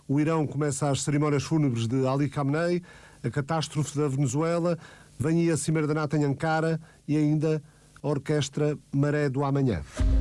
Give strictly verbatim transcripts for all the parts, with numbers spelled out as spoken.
O Irão começa as cerimónias fúnebres de Ali Khamenei, a catástrofe da Venezuela, vem aí a Cimeira da NATO em Ankara e ainda a orquestra Maré do Amanhã.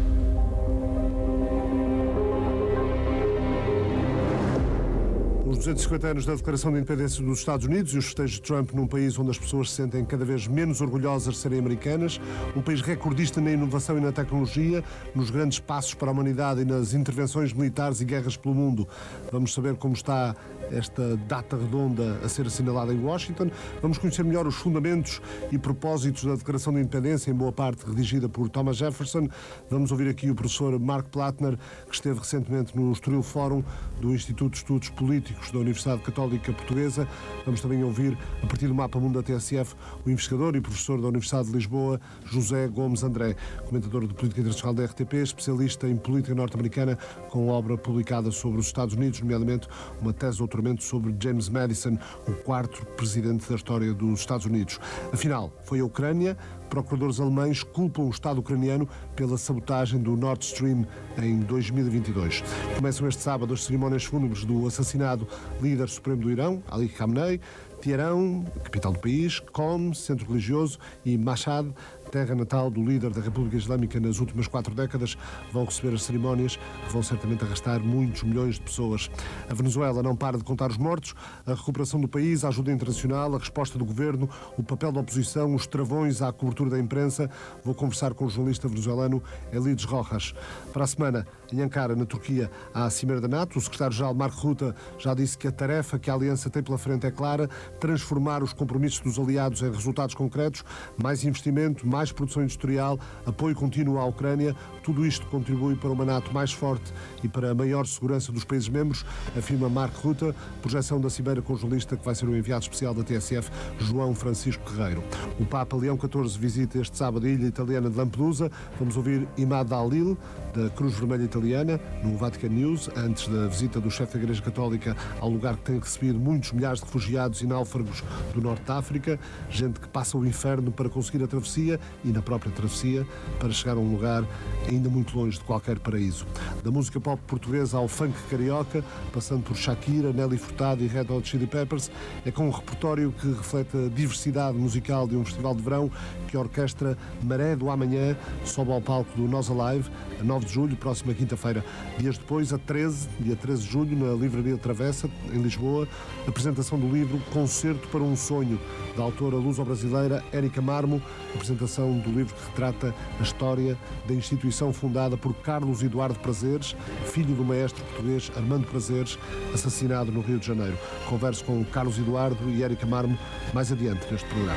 Os duzentos e cinquenta anos da Declaração de Independência dos Estados Unidos e os festejos de Trump num país onde as pessoas se sentem cada vez menos orgulhosas de serem americanas, um país recordista na inovação e na tecnologia, nos grandes passos para a humanidade e nas intervenções militares e guerras pelo mundo. Vamos saber como está esta data redonda a ser assinalada em Washington. Vamos conhecer melhor os fundamentos e propósitos da Declaração de Independência, em boa parte redigida por Thomas Jefferson. Vamos ouvir aqui o professor Mark Plattner, que esteve recentemente no Estoril Fórum do Instituto de Estudos Políticos da Universidade Católica Portuguesa. Vamos também ouvir, a partir do Mapa Mundo da T S F, o investigador e professor da Universidade de Lisboa, José Gomes André, comentador de política internacional da R T P, especialista em política norte-americana, com obra publicada sobre os Estados Unidos, nomeadamente uma tese de doutoramento sobre James Madison, o quarto presidente da história dos Estados Unidos. Afinal, foi a Ucrânia. Procuradores alemães culpam o Estado ucraniano pela sabotagem do Nord Stream em dois mil e vinte e dois. Começam este sábado as cerimónias fúnebres do assassinado líder supremo do Irão, Ali Khamenei. Teherão, capital do país, Qom, centro religioso, e Mashhad, terra natal do líder da República Islâmica nas últimas quatro décadas, vão receber as cerimónias que vão certamente arrastar muitos milhões de pessoas. A Venezuela não para de contar os mortos, a recuperação do país, a ajuda internacional, a resposta do governo, o papel da oposição, os travões à cobertura da imprensa. Vou conversar com o jornalista venezuelano Elides Rojas. Para a semana, em Ankara, na Turquia, há a Cimeira da NATO. O secretário-geral Mark Rutte já disse que a tarefa que a aliança tem pela frente é clara: transformar os compromissos dos aliados em resultados concretos, mais investimento, mais produção industrial, apoio contínuo à Ucrânia. Tudo isto contribui para uma NATO mais forte e para a maior segurança dos países membros, afirma Mark Rutte. Projeção da Cimeira com o jornalista que vai ser o enviado especial da T S F, João Francisco Guerreiro. O Papa Leão catorze visita este sábado a ilha italiana de Lampedusa. Vamos ouvir Imad Dalil, da Cruz Vermelha Italiana, no Vatican News, antes da visita do chefe da Igreja Católica ao lugar que tem recebido muitos milhares de refugiados e náufragos do Norte da África, gente que passa o inferno para conseguir a travessia e na própria travessia para chegar a um lugar ainda muito longe de qualquer paraíso. Da música pop portuguesa ao funk carioca, passando por Shakira, Nelly Furtado e Red Hot Chili Peppers, é com um repertório que reflete a diversidade musical de um festival de verão que a orquestra Maré do Amanhã sobe ao palco do Nós Alive, a nove de julho, próxima quinta-feira. Dias depois, a treze, dia treze de julho, na Livraria Travessa, em Lisboa, a apresentação do livro Concerto para um Sonho, da autora luso-brasileira Érica Marmo, apresentação do livro que retrata a história da instituição fundada por Carlos Eduardo Prazeres, filho do maestro português Armando Prazeres, assassinado no Rio de Janeiro. Converso com Carlos Eduardo e Érica Marmo mais adiante neste programa.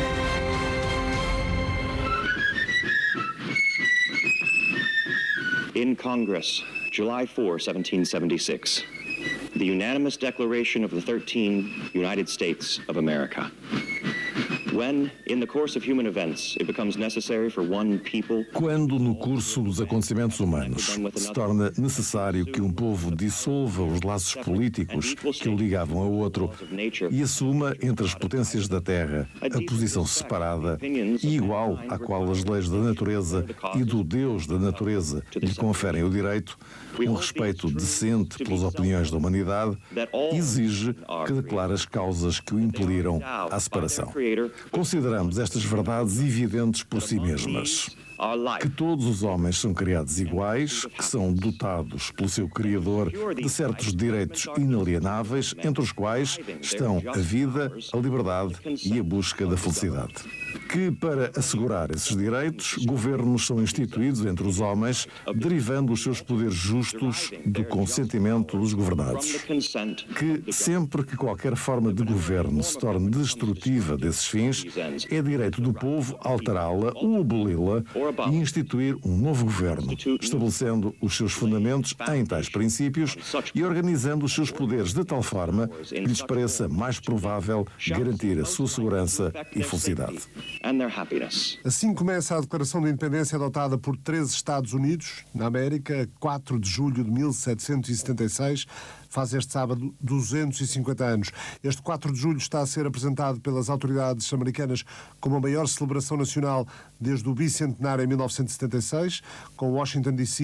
In Congress, July fourth, seventeen seventy-six. The unanimous declaration of the thirteen United States of America. When, in the course of human events, it becomes necessary for one people... Quando, no curso dos acontecimentos humanos, se torna necessário que um povo dissolva os laços políticos que o ligavam a outro e assuma entre as potências da Terra a posição separada e igual à qual as leis da natureza e do Deus da natureza lhe conferem o direito, um respeito decente pelas opiniões da humanidade, exige que declare as causas que o impeliram à separação. Consideramos estas verdades evidentes por si mesmas. Que todos os homens são criados iguais, que são dotados pelo seu Criador de certos direitos inalienáveis, entre os quais estão a vida, a liberdade e a busca da felicidade. Que, para assegurar esses direitos, governos são instituídos entre os homens, derivando os seus poderes justos do consentimento dos governados. Que, sempre que qualquer forma de governo se torne destrutiva desses fins, é direito do povo alterá-la ou aboli-la e instituir um novo governo, estabelecendo os seus fundamentos em tais princípios e organizando os seus poderes de tal forma que lhes pareça mais provável garantir a sua segurança e felicidade. Assim começa a Declaração de Independência adotada por treze Estados Unidos, na América, quatro de julho de mil setecentos e setenta e seis, faz este sábado duzentos e cinquenta anos. Este quatro de julho está a ser apresentado pelas autoridades americanas como a maior celebração nacional desde o bicentenário em mil novecentos e setenta e seis, com Washington D C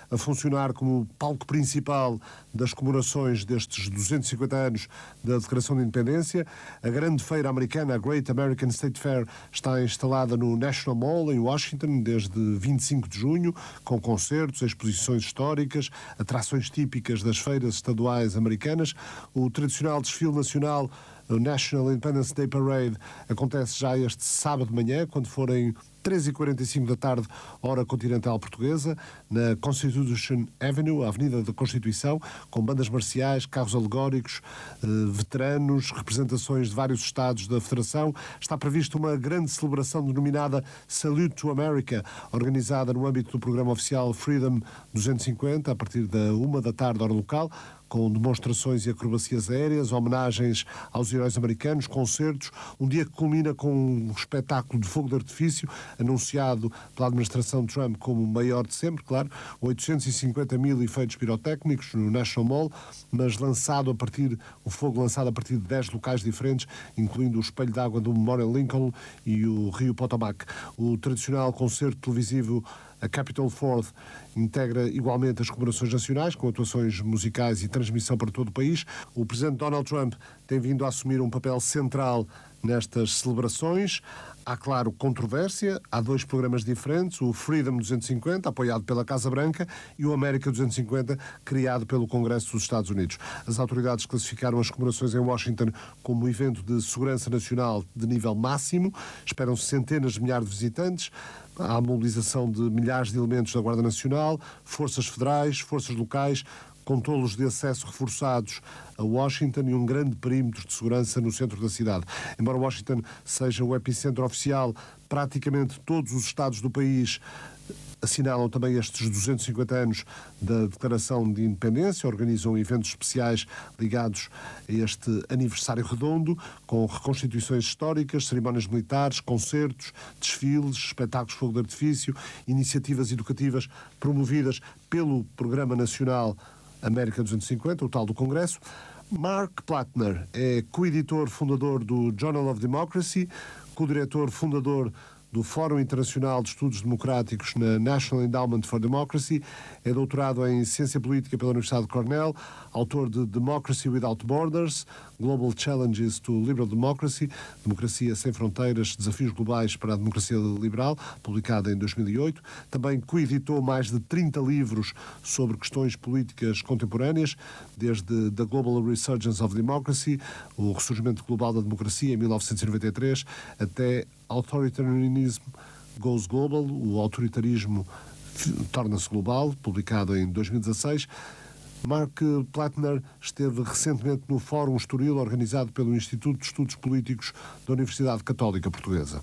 a funcionar como palco principal das comemorações destes duzentos e cinquenta anos da Declaração de Independência. A grande feira americana, a Great American State Fair, está instalada no National Mall, em Washington, desde vinte e cinco de junho, com concertos, exposições históricas, atrações típicas das feiras estaduais americanas. O tradicional desfile nacional, o National Independence Day Parade, acontece já este sábado de manhã, quando forem três e quarenta e cinco da tarde, hora continental portuguesa, na Constitution Avenue, a Avenida da Constituição, com bandas marciais, carros alegóricos, eh, veteranos, representações de vários estados da Federação. Está prevista uma grande celebração denominada Salute to America, organizada no âmbito do programa oficial Freedom duzentos e cinquenta, a partir da uma da tarde, hora local, com demonstrações e acrobacias aéreas, homenagens aos heróis americanos, concertos, um dia que culmina com um espetáculo de fogo de artifício, anunciado pela administração de Trump como o maior de sempre, claro, oitocentos e cinquenta mil efeitos pirotécnicos no National Mall, mas lançado a partir, o fogo lançado a partir de dez locais diferentes, incluindo o espelho d'água do Memorial Lincoln e o Rio Potomac. O tradicional concerto televisivo a Capitol Fourth integra igualmente as comemorações nacionais, com atuações musicais e transmissão para todo o país. O presidente Donald Trump tem vindo a assumir um papel central nestas celebrações. Há, claro, controvérsia. Há dois programas diferentes, o Freedom duzentos e cinquenta, apoiado pela Casa Branca, e o América duzentos e cinquenta, criado pelo Congresso dos Estados Unidos. As autoridades classificaram as comemorações em Washington como um evento de segurança nacional de nível máximo. Esperam-se centenas de milhares de visitantes. Há a mobilização de milhares de elementos da Guarda Nacional, forças federais, forças locais, controlos de acesso reforçados a Washington e um grande perímetro de segurança no centro da cidade. Embora Washington seja o epicentro oficial, praticamente todos os estados do país assinalam também estes duzentos e cinquenta anos da Declaração de Independência, organizam eventos especiais ligados a este aniversário redondo, com reconstituições históricas, cerimónias militares, concertos, desfiles, espetáculos de fogo de artifício, iniciativas educativas promovidas pelo Programa Nacional América duzentos e cinquenta, o tal do Congresso. Mark Plattner é co-editor fundador do Journal of Democracy, co-diretor fundador do Fórum Internacional de Estudos Democráticos na National Endowment for Democracy, é doutorado em Ciência Política pela Universidade de Cornell, autor de Democracy Without Borders, Global Challenges to Liberal Democracy, Democracia Sem Fronteiras, Desafios Globais para a Democracia Liberal, publicada em dois mil e oito. Também coeditou mais de trinta livros sobre questões políticas contemporâneas, desde The Global Resurgence of Democracy, o ressurgimento global da democracia, em mil novecentos e noventa e três, até Authoritarianism Goes Global, o autoritarismo torna-se global, publicado em dois mil e dezasseis. Mark Plattner esteve recentemente no Fórum Estoril, organizado pelo Instituto de Estudos Políticos da Universidade Católica Portuguesa.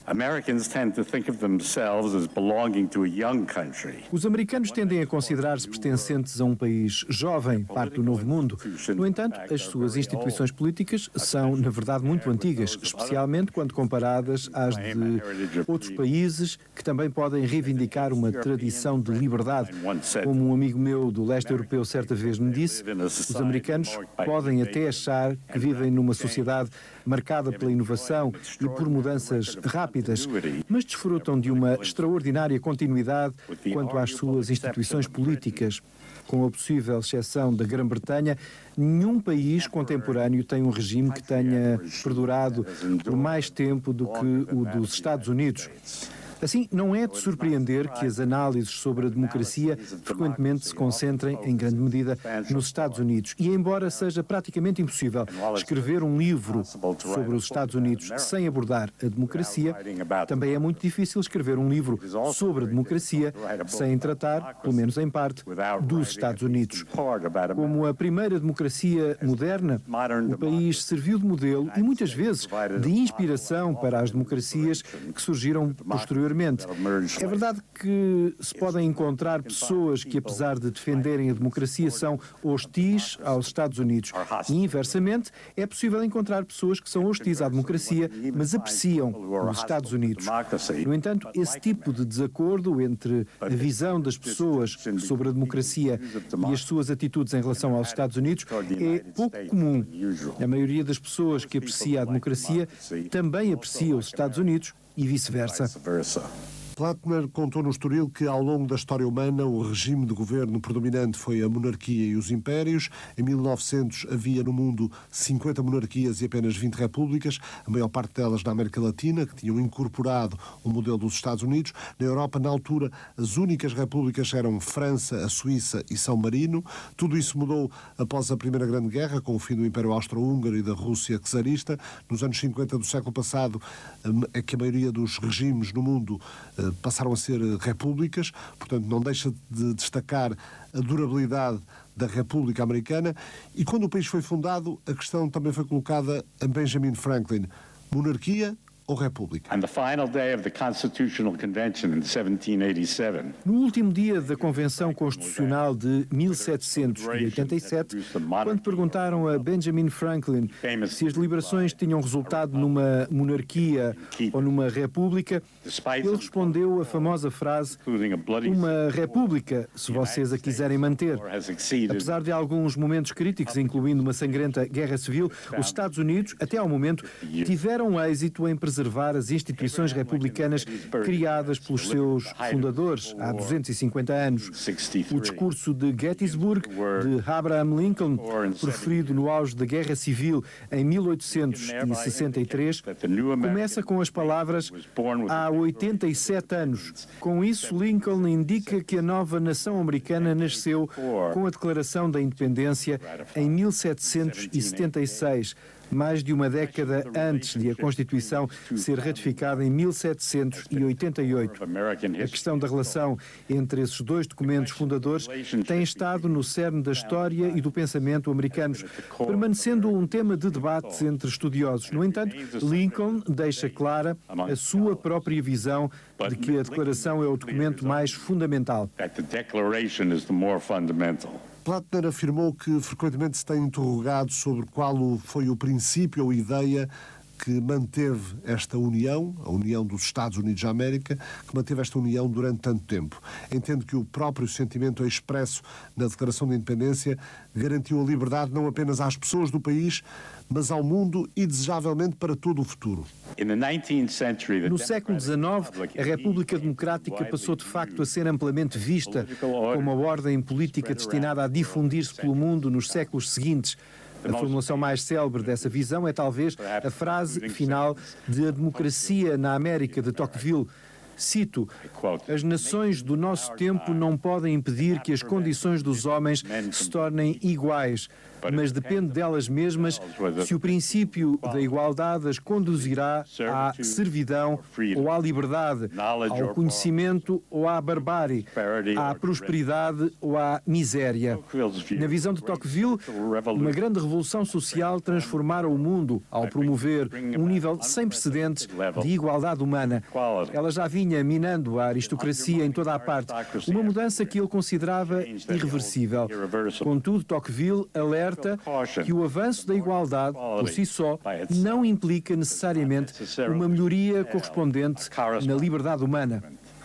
Os americanos tendem a considerar-se pertencentes a um país jovem, parte do novo mundo. No entanto, as suas instituições políticas são, na verdade, muito antigas, especialmente quando comparadas às de outros países que também podem reivindicar uma tradição de liberdade. Como um amigo meu do leste europeu certa vez me disse, os americanos podem até achar que vivem numa sociedade marcada pela inovação e por mudanças rápidas, mas desfrutam de uma extraordinária continuidade quanto às suas instituições políticas. Com a possível exceção da Grã-Bretanha, nenhum país contemporâneo tem um regime que tenha perdurado por mais tempo do que o dos Estados Unidos. Assim, não é de surpreender que as análises sobre a democracia frequentemente se concentrem, em grande medida, nos Estados Unidos. E, embora seja praticamente impossível escrever um livro sobre os Estados Unidos sem abordar a democracia, também é muito difícil escrever um livro sobre a democracia sem tratar, pelo menos em parte, dos Estados Unidos. Como a primeira democracia moderna, o país serviu de modelo e, muitas vezes, de inspiração para as democracias que surgiram posteriormente. É verdade que se podem encontrar pessoas que, apesar de defenderem a democracia, são hostis aos Estados Unidos. E, inversamente, é possível encontrar pessoas que são hostis à democracia, mas apreciam os Estados Unidos. No entanto, esse tipo de desacordo entre a visão das pessoas sobre a democracia e as suas atitudes em relação aos Estados Unidos é pouco comum. A maioria das pessoas que aprecia a democracia também aprecia os Estados Unidos, e vice-versa. Plattner contou no Estoril que, ao longo da história humana, o regime de governo predominante foi a monarquia e os impérios. Em mil e novecentos havia no mundo cinquenta monarquias e apenas vinte repúblicas, a maior parte delas na América Latina, que tinham incorporado o modelo dos Estados Unidos. Na Europa, na altura, as únicas repúblicas eram França, a Suíça e São Marino. Tudo isso mudou após a Primeira Grande Guerra, com o fim do Império Austro-Húngaro e da Rússia czarista. Nos anos cinquenta do século passado, é que a maioria dos regimes no mundo passaram a ser repúblicas, portanto não deixa de destacar a durabilidade da República Americana. E quando o país foi fundado, a questão também foi colocada a Benjamin Franklin: monarquia ou república? On the final day of the Constitutional Convention in seventeen eighty-seven. No último dia da Convenção Constitucional de mil setecentos e oitenta e sete, quando perguntaram a Benjamin Franklin se as deliberações tinham resultado numa monarquia ou numa república, ele respondeu a famosa frase: uma república, se vocês a quiserem manter. Apesar de alguns momentos críticos, incluindo uma sangrenta guerra civil, os Estados Unidos, até ao momento, tiveram êxito em preservar as instituições republicanas criadas pelos seus fundadores há duzentos e cinquenta anos. O discurso de Gettysburg, de Abraham Lincoln, proferido no auge da Guerra Civil em mil oitocentos e sessenta e três, começa com as palavras "há oitenta e sete anos". Com isso, Lincoln indica que a nova nação americana nasceu com a Declaração da Independência em mil setecentos e setenta e seis, mais de uma década antes de a Constituição ser ratificada em mil setecentos e oitenta e oito. A questão da relação entre esses dois documentos fundadores tem estado no cerne da história e do pensamento americanos, permanecendo um tema de debate entre estudiosos. No entanto, Lincoln deixa clara a sua própria visão de que a Declaração é o documento mais fundamental. Plattner afirmou que frequentemente se tem interrogado sobre qual foi o princípio ou ideia que manteve esta união, a união dos Estados Unidos da América, que manteve esta união durante tanto tempo. Entendo que o próprio sentimento expresso na Declaração de Independência garantiu a liberdade não apenas às pessoas do país, mas ao mundo e, desejavelmente, para todo o futuro. No século dezenove, a República Democrática passou de facto a ser amplamente vista como uma ordem política destinada a difundir-se pelo mundo nos séculos seguintes. A formulação mais célebre dessa visão é talvez a frase final de A Democracia na América, de Tocqueville. Cito: "As nações do nosso tempo não podem impedir que as condições dos homens se tornem iguais, mas depende delas mesmas se o princípio da igualdade as conduzirá à servidão ou à liberdade, ao conhecimento ou à barbárie, à prosperidade ou à miséria." Na visão de Tocqueville, uma grande revolução social transformara o mundo ao promover um nível sem precedentes de igualdade humana. Ela já vinha minando a aristocracia em toda a parte, uma mudança que ele considerava irreversível. Contudo, Tocqueville alerta que o avanço da igualdade, por si só, não implica necessariamente uma melhoria correspondente na liberdade humana.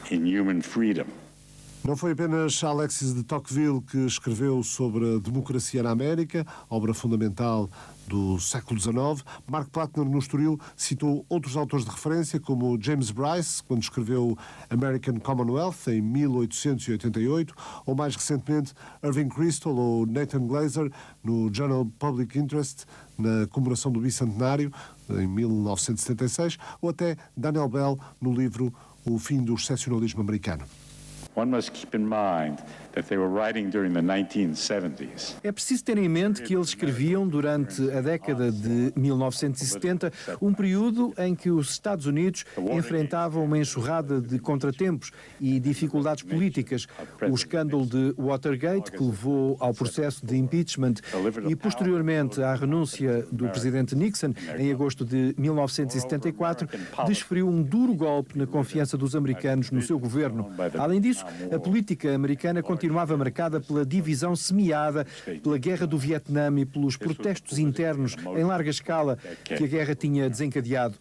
Não foi apenas Alexis de Tocqueville que escreveu sobre a democracia na América, obra fundamental do século dezenove. Mark Plattner, no Estoril, citou outros autores de referência, como James Bryce, quando escreveu American Commonwealth, em mil oitocentos e oitenta e oito, ou mais recentemente Irving Kristol ou Nathan Glazer, no Journal Public Interest, na comemoração do bicentenário, em mil novecentos e setenta e seis, ou até Daniel Bell, no livro O Fim do Excepcionalismo Americano. One must keep in mind that they were writing during the nineteen seventies. É preciso ter em mente que eles escreviam durante a década de mil novecentos e setenta, um período em que os Estados Unidos enfrentavam uma enxurrada de contratempos e dificuldades políticas. O escândalo de Watergate, que levou ao processo de impeachment, e posteriormente à renúncia do presidente Nixon em agosto de mil novecentos e setenta e quatro, desferiu um duro golpe na confiança dos americanos no seu governo. Além disso, a política americana continuava marcada pela divisão semeada pela Guerra do Vietnã e pelos protestos internos em larga escala que a guerra tinha desencadeado.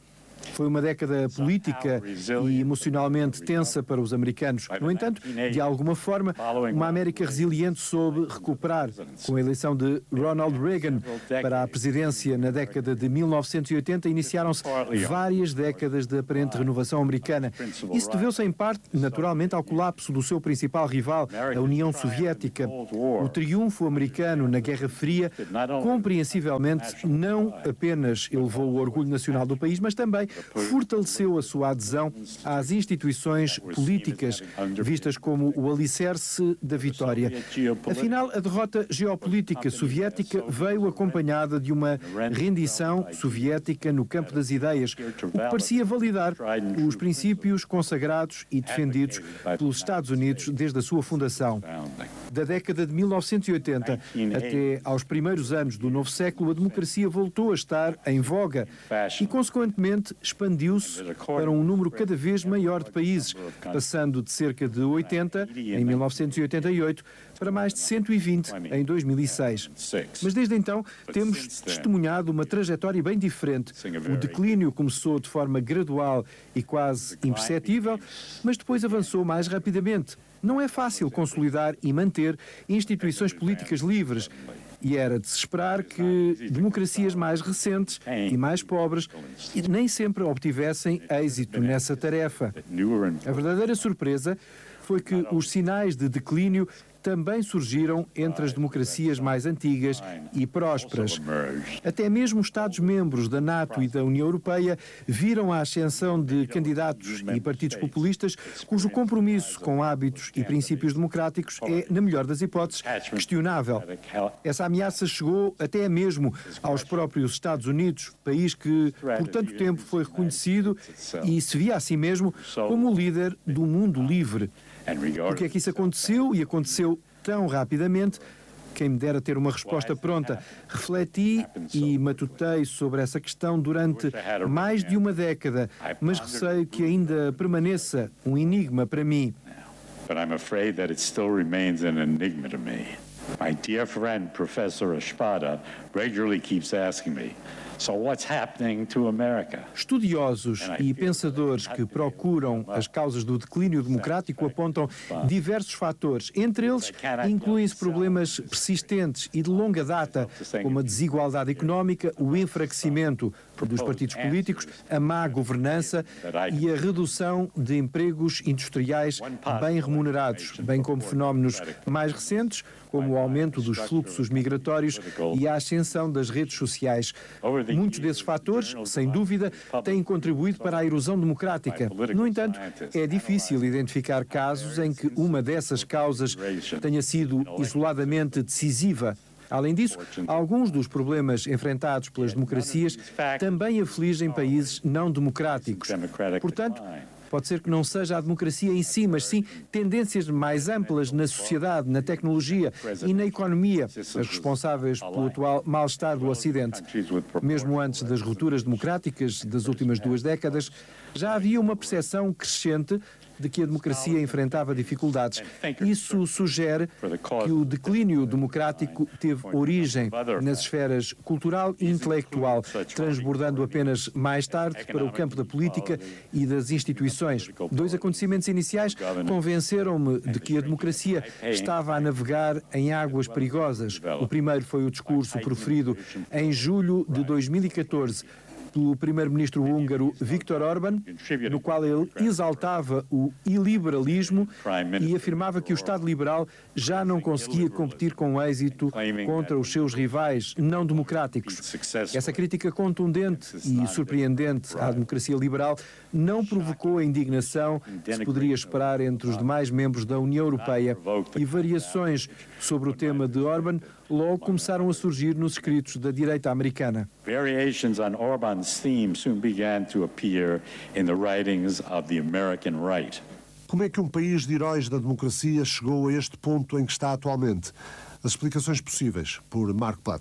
Foi uma década política e emocionalmente tensa para os americanos. No entanto, de alguma forma, uma América resiliente soube recuperar. Com a eleição de Ronald Reagan para a presidência na década de mil novecentos e oitenta, iniciaram-se várias décadas de aparente renovação americana. Isso deveu-se, em parte, naturalmente, ao colapso do seu principal rival, a União Soviética. O triunfo americano na Guerra Fria, compreensivelmente, não apenas elevou o orgulho nacional do país, mas também fortaleceu a sua adesão às instituições políticas, vistas como o alicerce da vitória. Afinal, a derrota geopolítica soviética veio acompanhada de uma rendição soviética no campo das ideias, o que parecia validar os princípios consagrados e defendidos pelos Estados Unidos desde a sua fundação. Da década de mil novecentos e oitenta até aos primeiros anos do novo século, a democracia voltou a estar em voga e, consequentemente, expandiu-se para um número cada vez maior de países, passando de cerca de oitenta em mil novecentos e oitenta e oito para mais de cento e vinte em dois mil e seis. Mas desde então temos testemunhado uma trajetória bem diferente. O declínio começou de forma gradual e quase imperceptível, mas depois avançou mais rapidamente. Não é fácil consolidar e manter instituições políticas livres. E era de se esperar que democracias mais recentes e mais pobres nem sempre obtivessem êxito nessa tarefa. A verdadeira surpresa foi que os sinais de declínio também surgiram entre as democracias mais antigas e prósperas. Até mesmo Estados-membros da NATO e da União Europeia viram a ascensão de candidatos e partidos populistas cujo compromisso com hábitos e princípios democráticos é, na melhor das hipóteses, questionável. Essa ameaça chegou até mesmo aos próprios Estados Unidos, país que por tanto tempo foi reconhecido e se via a si mesmo como o líder do mundo livre. Porque é que isso aconteceu e aconteceu tão rapidamente? Quem me dera ter uma resposta pronta. Refleti e matutei sobre essa questão durante mais de uma década, mas receio que ainda permaneça um enigma para mim. But I'm afraid that it still remains an enigma to me. My dear friend, Professor Espada, regularly keeps asking me, so what's happening to America? Estudiosos e pensadores que procuram as causas do declínio democrático apontam diversos fatores. Entre eles, incluem-se problemas persistentes e de longa data, como a desigualdade económica, o enfraquecimento dos partidos políticos, a má governança e a redução de empregos industriais bem remunerados, bem como fenómenos mais recentes, como o aumento dos fluxos migratórios e a ascensão das redes sociais. Muitos desses fatores, sem dúvida, têm contribuído para a erosão democrática. No entanto, é difícil identificar casos em que uma dessas causas tenha sido isoladamente decisiva. Além disso, alguns dos problemas enfrentados pelas democracias também afligem países não democráticos. Portanto, pode ser que não seja a democracia em si, mas sim tendências mais amplas na sociedade, na tecnologia e na economia, as responsáveis pelo atual mal-estar do Ocidente. Mesmo antes das rupturas democráticas das últimas duas décadas, já havia uma percepção crescente de que a democracia enfrentava dificuldades. Isso sugere que o declínio democrático teve origem nas esferas cultural e intelectual, transbordando apenas mais tarde para o campo da política e das instituições. Dois acontecimentos iniciais convenceram-me de que a democracia estava a navegar em águas perigosas. O primeiro foi o discurso proferido em julho de dois mil e catorze pelo primeiro-ministro húngaro Viktor Orbán, no qual ele exaltava o iliberalismo e afirmava que o Estado liberal já não conseguia competir com êxito contra os seus rivais não democráticos. Essa crítica contundente e surpreendente à democracia liberal não provocou a indignação que se poderia esperar entre os demais membros da União Europeia, e variações sobre o tema de Orbán logo começaram a surgir nos escritos da direita americana. Variations on Orbán's theme soon began to appear in the writings of the American right. Como é que um país de heróis da democracia chegou a este ponto em que está atualmente? As explicações possíveis, por Mark Plattner.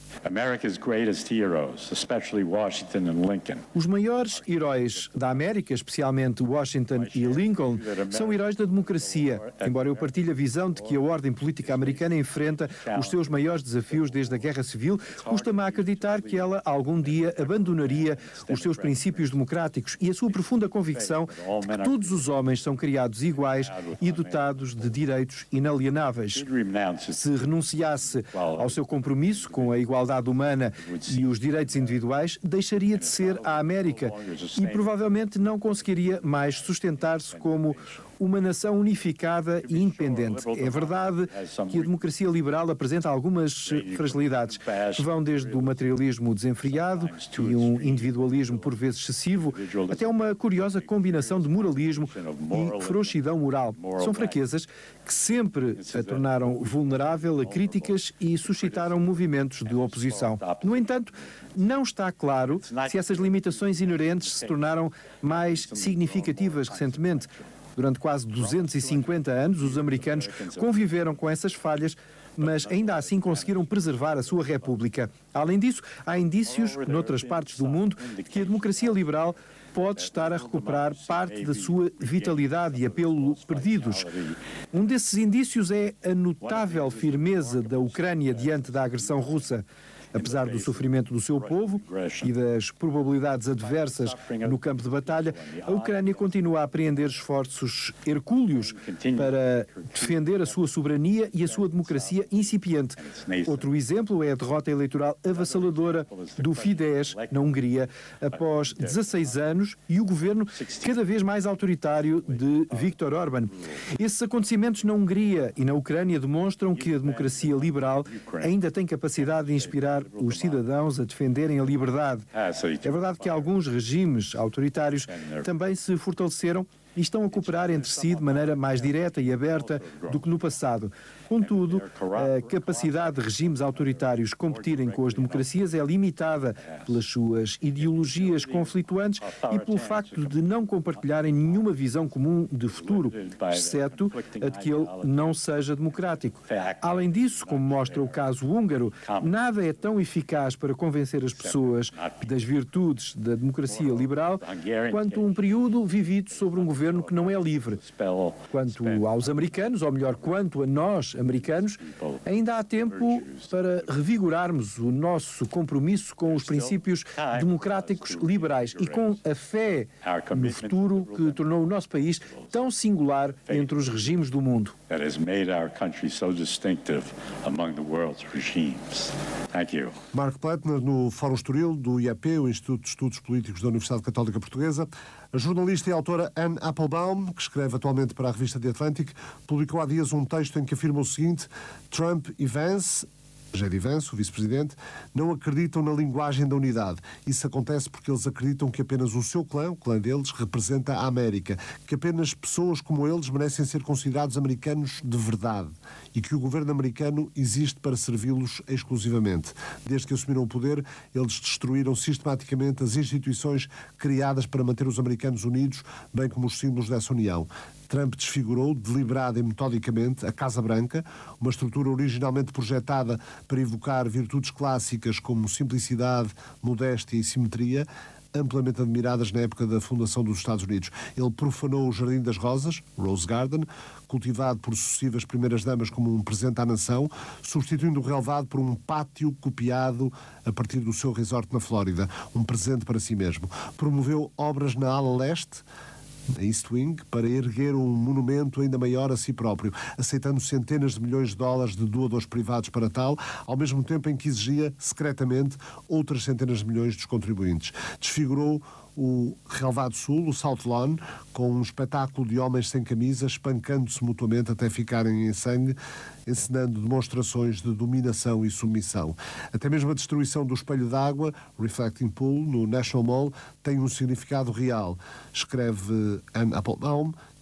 America's greatest heroes, especially Washington and Lincoln. Os maiores heróis da América, especialmente Washington e Lincoln, são heróis da democracia, embora eu partilhe a visão de que a ordem política americana enfrenta os seus maiores desafios desde a Guerra Civil. Custa-me a acreditar que ela algum dia abandonaria os seus princípios democráticos e a sua profunda convicção de que todos os homens são criados iguais e dotados de direitos inalienáveis. Se renunciasse ao seu compromisso com a igualdade humana e os direitos individuais, deixaria de ser a América e provavelmente não conseguiria mais sustentar-se como uma nação unificada e independente. É verdade que a democracia liberal apresenta algumas fragilidades, que vão desde o materialismo desenfreado e um individualismo por vezes excessivo, até uma curiosa combinação de moralismo e frouxidão moral. São fraquezas que sempre a tornaram vulnerável a críticas e suscitaram movimentos de oposição. No entanto, não está claro se essas limitações inerentes se tornaram mais significativas recentemente. Durante quase duzentos e cinquenta anos, os americanos conviveram com essas falhas, mas ainda assim conseguiram preservar a sua república. Além disso, há indícios, noutras partes do mundo, de que a democracia liberal pode estar a recuperar parte da sua vitalidade e apelo perdidos. Um desses indícios é a notável firmeza da Ucrânia diante da agressão russa. Apesar do sofrimento do seu povo e das probabilidades adversas no campo de batalha, a Ucrânia continua a apreender esforços hercúleos para defender a sua soberania e a sua democracia incipiente. Outro exemplo é a derrota eleitoral avassaladora do Fidesz na Hungria após dezasseis anos e o governo cada vez mais autoritário de Viktor Orbán. Esses acontecimentos na Hungria e na Ucrânia demonstram que a democracia liberal ainda tem capacidade de inspirar os cidadãos a defenderem a liberdade. É verdade que alguns regimes autoritários também se fortaleceram e estão a cooperar entre si de maneira mais direta e aberta do que no passado. Contudo, a capacidade de regimes autoritários competirem com as democracias é limitada pelas suas ideologias conflituantes e pelo facto de não compartilharem nenhuma visão comum de futuro, exceto a de que ele não seja democrático. Além disso, como mostra o caso húngaro, nada é tão eficaz para convencer as pessoas das virtudes da democracia liberal quanto um período vivido sobre um governo que não é livre. Quanto aos americanos, ou melhor, quanto a nós, americanos, ainda há tempo para revigorarmos o nosso compromisso com os princípios democráticos liberais e com a fé no futuro que tornou o nosso país tão singular entre os regimes do mundo. That has made our country so distinctive among the world's regimes. Thank you. Mark Plattner, no Fórum Estoril do I A P, o Instituto de Estudos Políticos da Universidade Católica Portuguesa. A jornalista e autora Anne Applebaum, que escreve atualmente para a revista The Atlantic, publicou há dias um texto em que afirma o seguinte: Trump e Vance, J D Vance, o vice-presidente, não acreditam na linguagem da unidade. Isso acontece porque eles acreditam que apenas o seu clã, o clã deles, representa a América, que apenas pessoas como eles merecem ser considerados americanos de verdade e que o governo americano existe para servi-los exclusivamente. Desde que assumiram o poder, eles destruíram sistematicamente as instituições criadas para manter os americanos unidos, bem como os símbolos dessa união. Trump desfigurou, deliberada e metodicamente, a Casa Branca, uma estrutura originalmente projetada para evocar virtudes clássicas como simplicidade, modéstia e simetria, amplamente admiradas na época da fundação dos Estados Unidos. Ele profanou o Jardim das Rosas, Rose Garden, cultivado por sucessivas primeiras-damas como um presente à nação, substituindo o relevado por um pátio copiado a partir do seu resort na Flórida, um presente para si mesmo. Promoveu obras na ala leste, a East Wing, para erguer um monumento ainda maior a si próprio, aceitando centenas de milhões de dólares de doadores privados para tal, ao mesmo tempo em que exigia, secretamente, outras centenas de milhões dos contribuintes. Desfigurou o relevado sul, o South Lawn, com um espetáculo de homens sem camisa, espancando-se mutuamente até ficarem em sangue, encenando demonstrações de dominação e submissão. Até mesmo a destruição do espelho d'água, Reflecting Pool, no National Mall, tem um significado real. Escreve Anne Applebaum,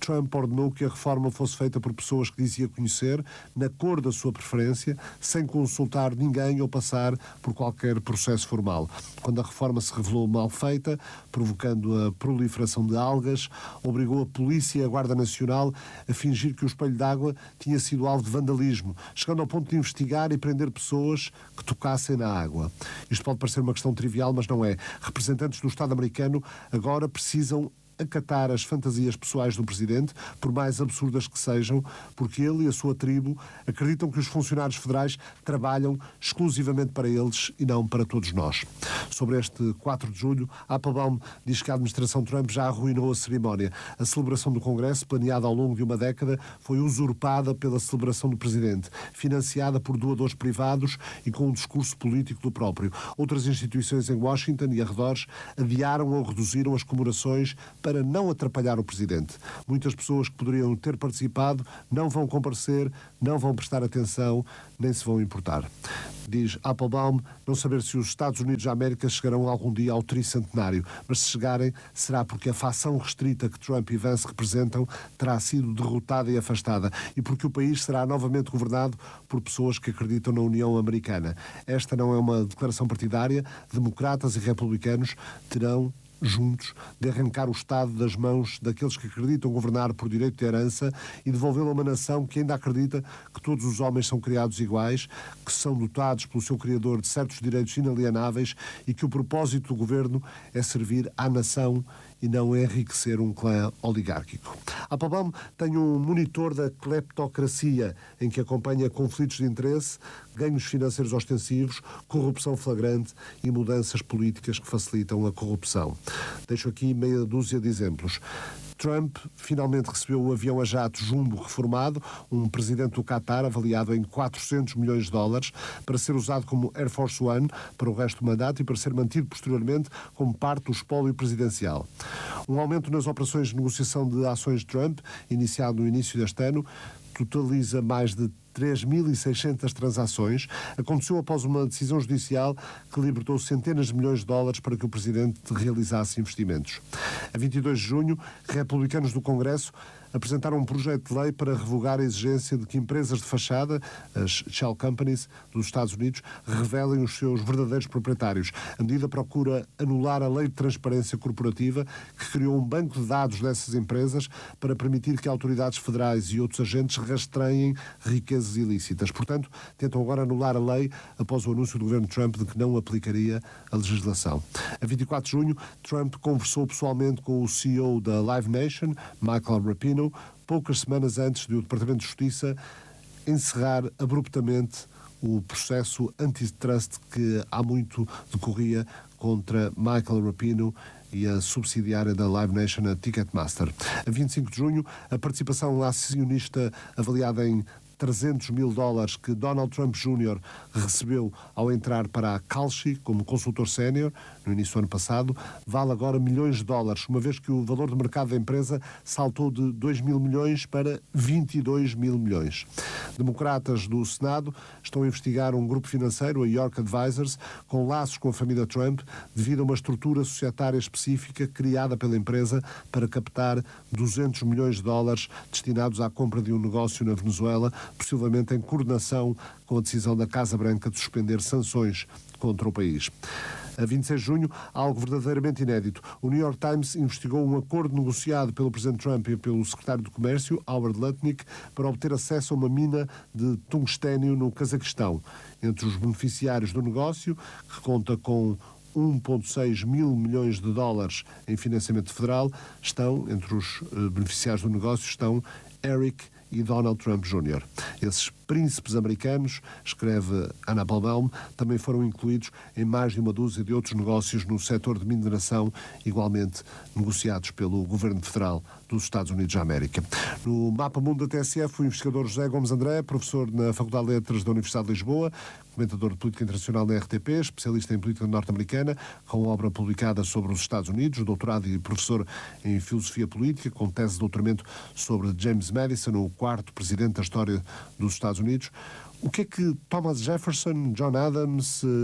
Trump ordenou que a reforma fosse feita por pessoas que dizia conhecer, na cor da sua preferência, sem consultar ninguém ou passar por qualquer processo formal. Quando a reforma se revelou mal feita, provocando a proliferação de algas, obrigou a polícia e a Guarda Nacional a fingir que o espelho d'água tinha sido alvo de vandalismo, chegando ao ponto de investigar e prender pessoas que tocassem na água. Isto pode parecer uma questão trivial, mas não é. Representantes do Estado americano agora precisam acatar as fantasias pessoais do Presidente, por mais absurdas que sejam, porque ele e a sua tribo acreditam que os funcionários federais trabalham exclusivamente para eles e não para todos nós. Sobre este quatro de julho, Applebaum diz que a administração Trump já arruinou a cerimónia. A celebração do Congresso, planeada ao longo de uma década, foi usurpada pela celebração do Presidente, financiada por doadores privados e com um discurso político do próprio. Outras instituições em Washington e arredores adiaram ou reduziram as comemorações para não atrapalhar o Presidente. Muitas pessoas que poderiam ter participado não vão comparecer, não vão prestar atenção, nem se vão importar. Diz Applebaum não saber se os Estados Unidos da América chegarão algum dia ao tricentenário, mas se chegarem, será porque a facção restrita que Trump e Vance representam terá sido derrotada e afastada, e porque o país será novamente governado por pessoas que acreditam na União Americana. Esta não é uma declaração partidária. Democratas e republicanos terão juntos, de arrancar o Estado das mãos daqueles que acreditam governar por direito de herança e devolvê-lo a uma nação que ainda acredita que todos os homens são criados iguais, que são dotados pelo seu Criador de certos direitos inalienáveis e que o propósito do governo é servir à nação e não enriquecer um clã oligárquico. Applebaum tem um monitor da cleptocracia em que acompanha conflitos de interesse, ganhos financeiros ostensivos, corrupção flagrante e mudanças políticas que facilitam a corrupção. Deixo aqui meia dúzia de exemplos. Trump finalmente recebeu o avião a jato Jumbo reformado, um presidente do Qatar avaliado em quatrocentos milhões de dólares, para ser usado como Air Force One para o resto do mandato e para ser mantido posteriormente como parte do espólio presidencial. Um aumento nas operações de negociação de ações de Trump, iniciado no início deste ano, totaliza mais de três mil e seiscentas transações, aconteceu após uma decisão judicial que libertou centenas de milhões de dólares para que o Presidente realizasse investimentos. A vinte e dois de junho, republicanos do Congresso apresentaram um projeto de lei para revogar a exigência de que empresas de fachada, as shell companies dos Estados Unidos, revelem os seus verdadeiros proprietários. A medida procura anular a lei de transparência corporativa que criou um banco de dados dessas empresas para permitir que autoridades federais e outros agentes rastreiem riquezas ilícitas. Portanto, tentam agora anular a lei após o anúncio do governo Trump de que não aplicaria a legislação. A vinte e quatro de junho, Trump conversou pessoalmente com o C E O da Live Nation, Michael Rapino, poucas semanas antes de o Departamento de Justiça encerrar abruptamente o processo antitrust que há muito decorria contra Michael Rapino e a subsidiária da Live Nation, a Ticketmaster. A vinte e cinco de junho, a participação acionista avaliada em trezentos mil dólares que Donald Trump Júnior recebeu ao entrar para a Kalshi como consultor sénior no início do ano passado, vale agora milhões de dólares, uma vez que o valor de mercado da empresa saltou de dois mil milhões para vinte e dois mil milhões. Democratas do Senado estão a investigar um grupo financeiro, a York Advisors, com laços com a família Trump, devido a uma estrutura societária específica criada pela empresa para captar duzentos milhões de dólares destinados à compra de um negócio na Venezuela, possivelmente em coordenação com a decisão da Casa Branca de suspender sanções contra o país. A vinte e seis de junho, algo verdadeiramente inédito. O New York Times investigou um acordo negociado pelo Presidente Trump e pelo Secretário do Comércio, Howard Lutnick, para obter acesso a uma mina de tungstênio no Cazaquistão. Entre os beneficiários do negócio, que conta com um vírgula seis mil milhões de dólares em financiamento federal, estão, entre os beneficiários do negócio, estão Eric e Donald Trump Júnior Esses príncipes americanos, escreve Anna Applebaum, também foram incluídos em mais de uma dúzia de outros negócios no setor de mineração, igualmente negociados pelo Governo Federal dos Estados Unidos da América. No Mapa Mundo da T S F, o investigador José Gomes André, professor na Faculdade de Letras da Universidade de Lisboa, comentador de política internacional na R T P, especialista em política norte-americana, com obra publicada sobre os Estados Unidos, doutorado e professor em filosofia política, com tese de doutoramento sobre James Madison, o quarto presidente da história dos Estados Unidos. O que é que Thomas Jefferson, John Adams,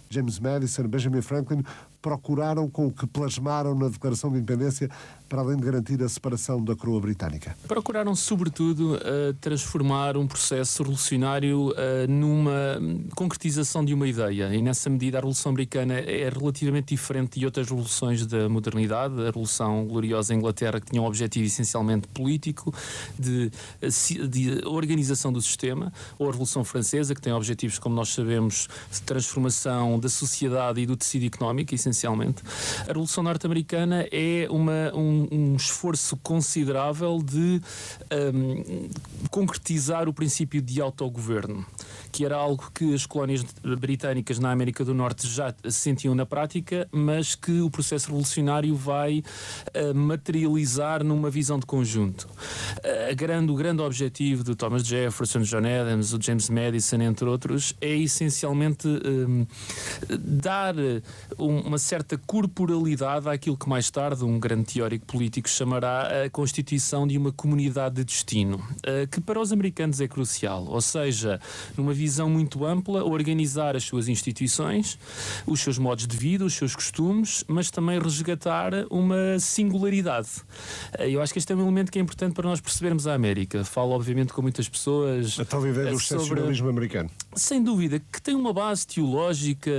James Madison, Benjamin Franklin, procuraram com o que plasmaram na Declaração de Independência, para além de garantir a separação da coroa britânica? Procuraram, sobretudo, uh, transformar um processo revolucionário uh, numa concretização de uma ideia. E, nessa medida, a Revolução Americana é relativamente diferente de outras revoluções da modernidade. A Revolução Gloriosa Inglaterra, que tinha um objetivo essencialmente político, de, de organização do sistema, ou a Revolução Francesa, que tem objetivos, como nós sabemos, de transformação da sociedade e do tecido económico, essencialmente. A Revolução Norte-Americana é uma, um, um esforço considerável de um, concretizar o princípio de autogoverno, que era algo que as colónias britânicas na América do Norte já sentiam na prática, mas que o processo revolucionário vai uh, materializar numa visão de conjunto. Uh, grande, o grande objetivo de Thomas Jefferson, John Adams, o James Madison, entre outros, é essencialmente um, dar um, uma certa corporalidade àquilo que mais tarde um grande teórico político chamará a constituição de uma comunidade de destino, uh, que para os americanos é crucial, ou seja, numa visão muito ampla, organizar as suas instituições, os seus modos de vida, os seus costumes, mas também resgatar uma singularidade. Eu acho que este é um elemento que é importante para nós percebermos a América. Falo, obviamente, com muitas pessoas... A tal ideia do sobre... excepcionalismo americano. Sem dúvida, que tem uma base teológica,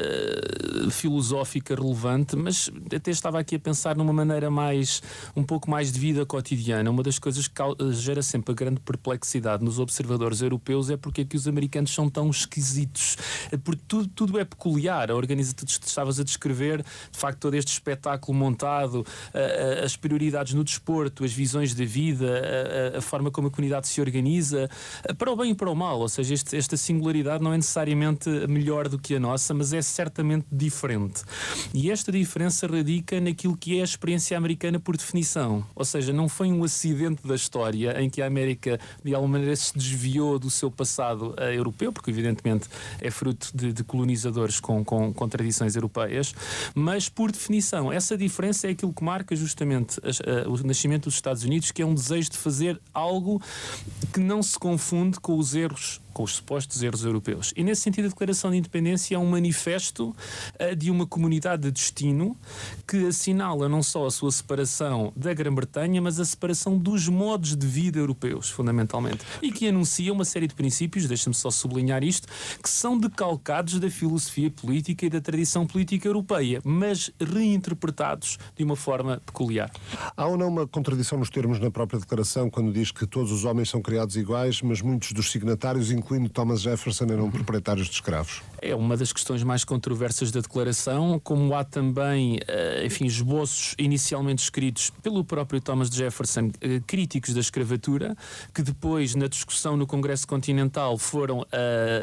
filosófica relevante, mas até estava aqui a pensar numa maneira mais, um pouco mais de vida cotidiana. Uma das coisas que gera sempre a grande perplexidade nos observadores europeus é porque é que os americanos são tão esquisitos, porque tudo, tudo é peculiar. A organização que estavas a descrever, de facto, todo este espetáculo montado, a, a, as prioridades no desporto, as visões da vida, a, a forma como a comunidade se organiza, para o bem e para o mal. Ou seja, este, esta singularidade não é necessariamente melhor do que a nossa, mas é certamente diferente. E esta diferença radica naquilo que é a experiência americana por definição. Ou seja, não foi um acidente da história em que a América, de alguma maneira, se desviou do seu passado uh, europeu, porque evidentemente é fruto de, de colonizadores com, com, com tradições europeias, mas por definição, essa diferença é aquilo que marca justamente a, a, o nascimento dos Estados Unidos, que é um desejo de fazer algo que não se confunde com os erros, com os supostos erros europeus. E nesse sentido a Declaração de Independência é um manifesto uh, de uma comunidade de destino que assinala não só a sua separação da Grã-Bretanha, mas a separação dos modos de vida europeus, fundamentalmente. E que anuncia uma série de princípios, deixa-me só sublinhar isto, que são decalcados da filosofia política e da tradição política europeia, mas reinterpretados de uma forma peculiar. Há ou não uma contradição nos termos na própria Declaração, quando diz que todos os homens são criados iguais, mas muitos dos signatários, incluindo Thomas Jefferson, eram proprietários de escravos? É uma das questões mais controversas da Declaração, como há também, enfim, esboços inicialmente escritos pelo próprio Thomas Jefferson, críticos da escravatura, que depois, na discussão no Congresso Continental, foram uh,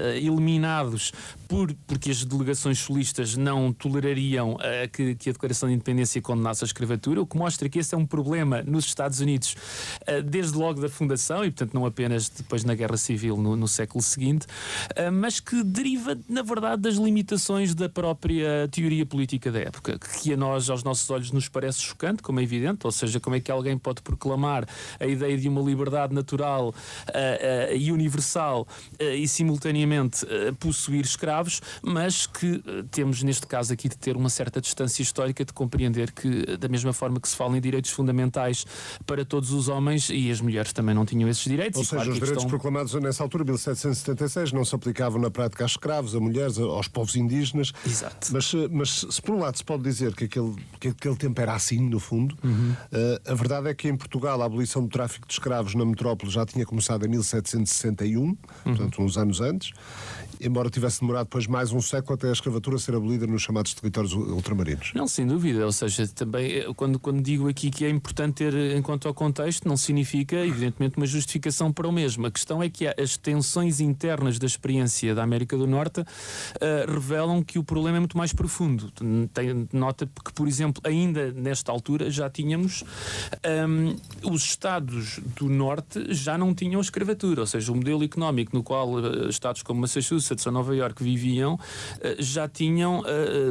eliminados por, porque as delegações solistas não tolerariam uh, que, que a Declaração de Independência condenasse a escravatura, o que mostra que esse é um problema nos Estados Unidos uh, desde logo da fundação, e portanto não apenas depois na Guerra Civil no, no século seguinte, uh, mas que deriva, na verdade, das limitações da própria teoria política da época, que a nós, aos nossos olhos, nos parece chocante, como é evidente, ou seja, como é que alguém pode proclamar a ideia de uma liberdade natural uh, uh, e universal uh, e simultaneamente uh, possuir escravos, mas que uh, temos neste caso aqui de ter uma certa distância histórica, de compreender que, da mesma forma que se fala em direitos fundamentais para todos os homens, e as mulheres também não tinham esses direitos. Ou e, seja, claro, os direitos questão... proclamados nessa altura, mil setecentos e setenta e seis, não se aplicavam na prática a escravos, a mulheres, aos povos indígenas. Exato. Mas, mas se por um lado se pode dizer que aquele, que aquele tempo era assim, no fundo, uhum. uh, a verdade é que em Portugal a abolição do tráfico de escravos na metrópole já tinha começado em mil setecentos e sessenta e um, uhum. portanto uns anos antes, embora tivesse demorado depois mais um século até a escravatura ser abolida nos chamados territórios ultramarinos. Não, sem dúvida, ou seja, também quando, quando digo aqui que é importante ter em conta o contexto, não significa evidentemente uma justificação para o mesmo. A questão é que as tensões internas da experiência da América do Norte uh, revelam que o problema é muito mais profundo. Tem nota que, por exemplo, ainda nesta altura já tínhamos um, os Estados do Norte já não tinham escravatura, ou seja, o modelo económico no qual uh, Estados como Massachusetts, Massachusetts ou Nova Iorque viviam, já tinham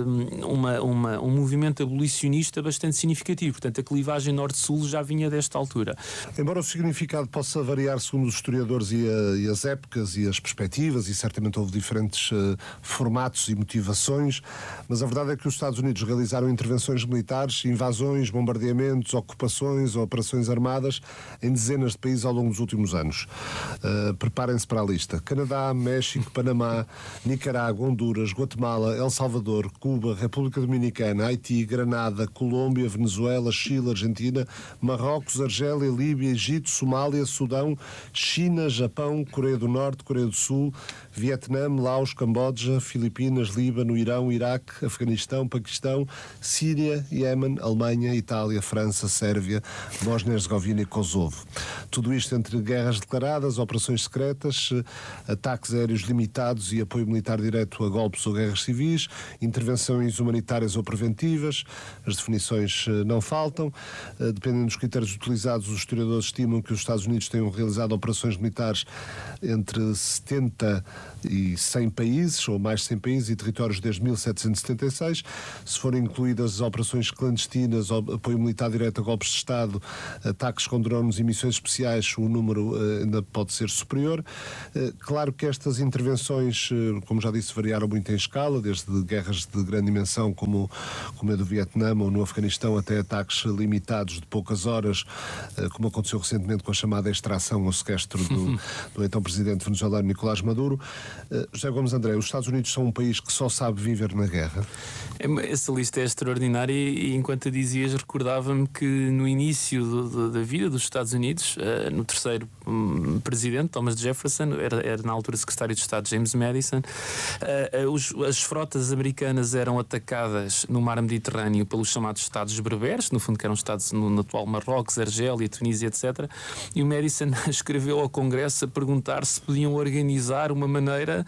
uma, uma, um movimento abolicionista bastante significativo. Portanto, a clivagem norte-sul já vinha desta altura. Embora o significado possa variar segundo os historiadores e, a, e as épocas e as perspectivas, e certamente houve diferentes uh, formatos e motivações, mas a verdade é que os Estados Unidos realizaram intervenções militares, invasões, bombardeamentos, ocupações, operações armadas em dezenas de países ao longo dos últimos anos. Uh, preparem-se para a lista. Canadá, México, Panamá, Nicarágua, Honduras, Guatemala, El Salvador, Cuba, República Dominicana, Haiti, Granada, Colômbia, Venezuela, Chile, Argentina, Marrocos, Argélia, Líbia, Egito, Somália, Sudão, China, Japão, Coreia do Norte, Coreia do Sul, Vietnã, Laos, Camboja, Filipinas, Líbano, Irão, Iraque, Afeganistão, Paquistão, Síria, Iémen, Alemanha, Itália, França, Sérvia, Bósnia-Herzegovina e Kosovo. Tudo isto entre guerras declaradas, operações secretas, ataques aéreos limitados e apoio militar direto a golpes ou guerras civis, intervenções humanitárias ou preventivas. As definições não faltam. Dependendo dos critérios utilizados, os historiadores estimam que os Estados Unidos tenham realizado operações militares entre setenta e cem países, ou mais de cem países e territórios desde mil setecentos e setenta e seis. Se forem incluídas as operações clandestinas, apoio militar direto a golpes de Estado, ataques com drones e missões especiais, o número uh, ainda pode ser superior. Uh, claro que estas intervenções, uh, como já disse, variaram muito em escala, desde guerras de grande dimensão, como, como a do Vietnã ou no Afeganistão, até ataques limitados de poucas horas, uh, como aconteceu recentemente com a chamada extração ou sequestro do, do então presidente venezuelano Nicolás Maduro. Uh, José Gomes André, os Estados Unidos são um país que só sabe viver na guerra? Essa lista é extraordinária e, enquanto a dizias, recordava-me que no início do, do, da vida dos Estados Unidos, uh, no terceiro um, presidente, Thomas Jefferson, era, era na altura secretário de Estado James Madison, uh, uh, os, as frotas americanas eram atacadas no mar Mediterrâneo pelos chamados Estados Berberes, no fundo que eram Estados no, no atual Marrocos, Argélia, Tunísia, etcétera. E o Madison escreveu ao Congresso a perguntar se podiam organizar uma maneira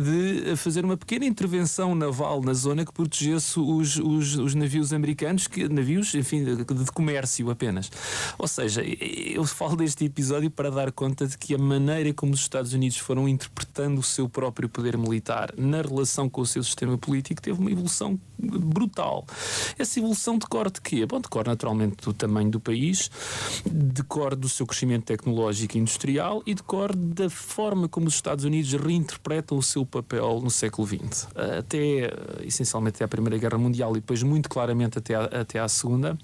de fazer uma pequena intervenção naval na zona que protegesse os, os, os navios americanos, que, navios, enfim, de, de comércio apenas. Ou seja, eu falo deste episódio para dar conta de que a maneira como os Estados Unidos foram interpretando o seu próprio poder militar na relação com o seu sistema político teve uma evolução brutal. Essa evolução decorre de quê? Bom, decorre naturalmente do tamanho do país, decorre do seu crescimento tecnológico e industrial e decorre da forma como os Estados Unidos reinterpretam o seu papel no século vinte. Até, essencialmente, até a Primeira Guerra Mundial e depois muito claramente até à, até à Segunda.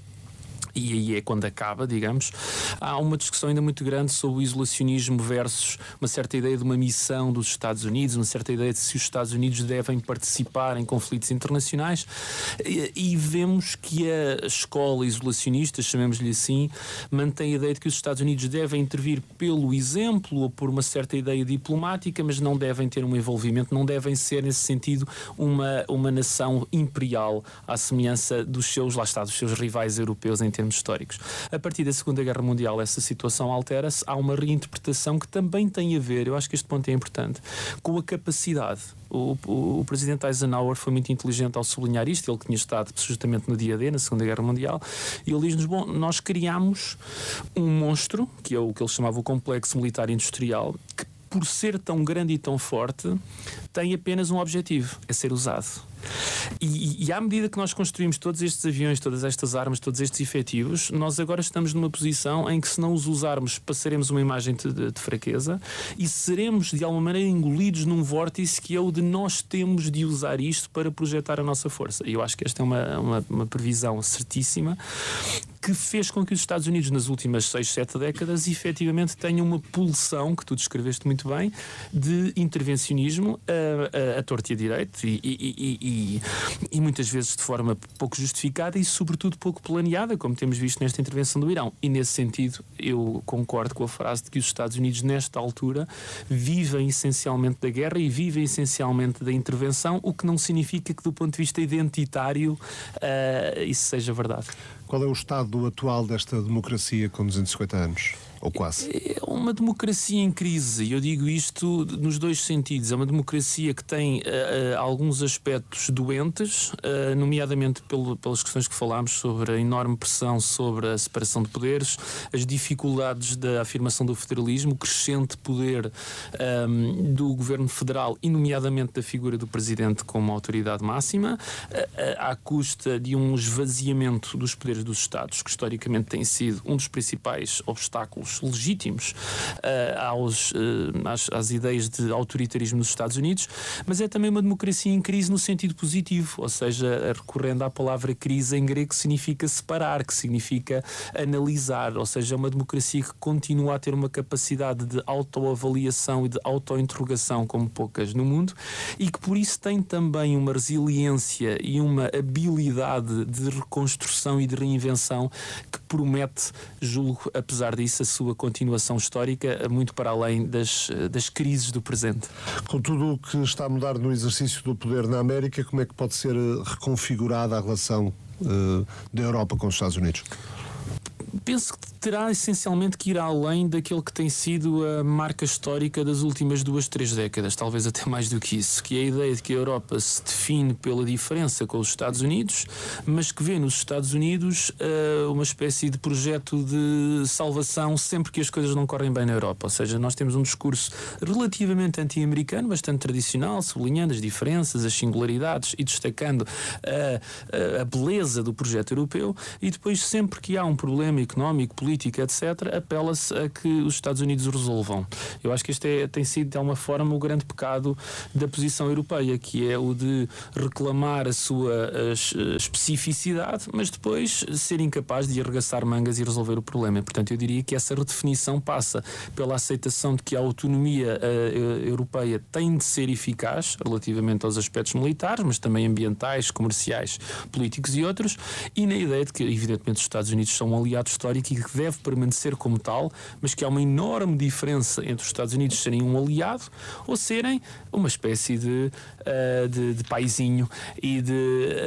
E aí é quando acaba, digamos. Há uma discussão ainda muito grande sobre o isolacionismo versus uma certa ideia de uma missão dos Estados Unidos, uma certa ideia de se os Estados Unidos devem participar em conflitos internacionais. E, e vemos que a escola isolacionista, chamemos-lhe assim, mantém a ideia de que os Estados Unidos devem intervir pelo exemplo ou por uma certa ideia diplomática, mas não devem ter um envolvimento, não devem ser, nesse sentido, uma, uma nação imperial à semelhança dos seus, lá está, dos seus rivais europeus em termos históricos. A partir da Segunda Guerra Mundial essa situação altera-se, há uma reinterpretação que também tem a ver, eu acho que este ponto é importante, com a capacidade. O, o, o presidente Eisenhower foi muito inteligente ao sublinhar isto, ele tinha estado justamente no dia D, na Segunda Guerra Mundial, e ele diz-nos, bom, nós criámos um monstro, que é o que ele chamava o complexo militar industrial, que por ser tão grande e tão forte, tem apenas um objetivo, é ser usado. E, e à medida que nós construímos todos estes aviões, todas estas armas, todos estes efetivos, nós agora estamos numa posição em que, se não os usarmos, passaremos uma imagem de, de, de fraqueza e seremos de alguma maneira engolidos num vórtice que é o de nós temos de usar isto para projetar a nossa força. E eu acho que esta é uma, uma, uma previsão certíssima que fez com que os Estados Unidos nas últimas seis, sete décadas efetivamente tenham uma pulsão, que tu descreveste muito bem, de intervencionismo a, a, a torto e a direito e, e, e, e, e muitas vezes de forma pouco justificada e sobretudo pouco planeada, como temos visto nesta intervenção do Irão. E nesse sentido eu concordo com a frase de que os Estados Unidos nesta altura vivem essencialmente da guerra e vivem essencialmente da intervenção, o que não significa que do ponto de vista identitário uh, isso seja verdade. Qual é o estado atual desta democracia com duzentos e cinquenta anos? Ou quase? É uma democracia em crise, e eu digo isto nos dois sentidos. É uma democracia que tem uh, alguns aspectos doentes, uh, nomeadamente pelo, pelas questões que falámos sobre a enorme pressão sobre a separação de poderes, as dificuldades da afirmação do federalismo, o crescente poder um, do governo federal e nomeadamente da figura do presidente como autoridade máxima, uh, à custa de um esvaziamento dos poderes dos Estados, que historicamente tem sido um dos principais obstáculos legítimos uh, aos, uh, às, às ideias de autoritarismo nos Estados Unidos, mas é também uma democracia em crise no sentido positivo, ou seja, recorrendo à palavra crise em grego, que significa separar, que significa analisar, ou seja, é uma democracia que continua a ter uma capacidade de autoavaliação e de autointerrogação como poucas no mundo, e que por isso tem também uma resiliência e uma habilidade de reconstrução e de reinvenção que promete, julgo, apesar disso, a sua continuação histórica muito para além das, das crises do presente. Com tudo o que está a mudar no exercício do poder na América, como é que pode ser reconfigurada a relação uh, da Europa com os Estados Unidos? Penso que terá essencialmente que ir além daquilo que tem sido a marca histórica das últimas duas, três décadas, talvez até mais do que isso, que é a ideia de que a Europa se define pela diferença com os Estados Unidos, mas que vê nos Estados Unidos uh, uma espécie de projeto de salvação sempre que as coisas não correm bem na Europa. Ou seja, nós temos um discurso relativamente anti-americano, bastante tradicional, sublinhando as diferenças, as singularidades e destacando a, a, a beleza do projeto europeu, e depois sempre que há um problema económico, política, etcétera, apela-se a que os Estados Unidos o resolvam. Eu acho que este é, tem sido, de alguma forma, o grande pecado da posição europeia, que é o de reclamar a sua a especificidade, mas depois ser incapaz de arregaçar mangas e resolver o problema. Portanto, eu diria que essa redefinição passa pela aceitação de que a autonomia uh, europeia tem de ser eficaz relativamente aos aspectos militares, mas também ambientais, comerciais, políticos e outros, e na ideia de que, evidentemente, os Estados Unidos são um aliado histórico e que deve permanecer como tal, mas que há uma enorme diferença entre os Estados Unidos serem um aliado ou serem uma espécie de, uh, de, de paizinho e de,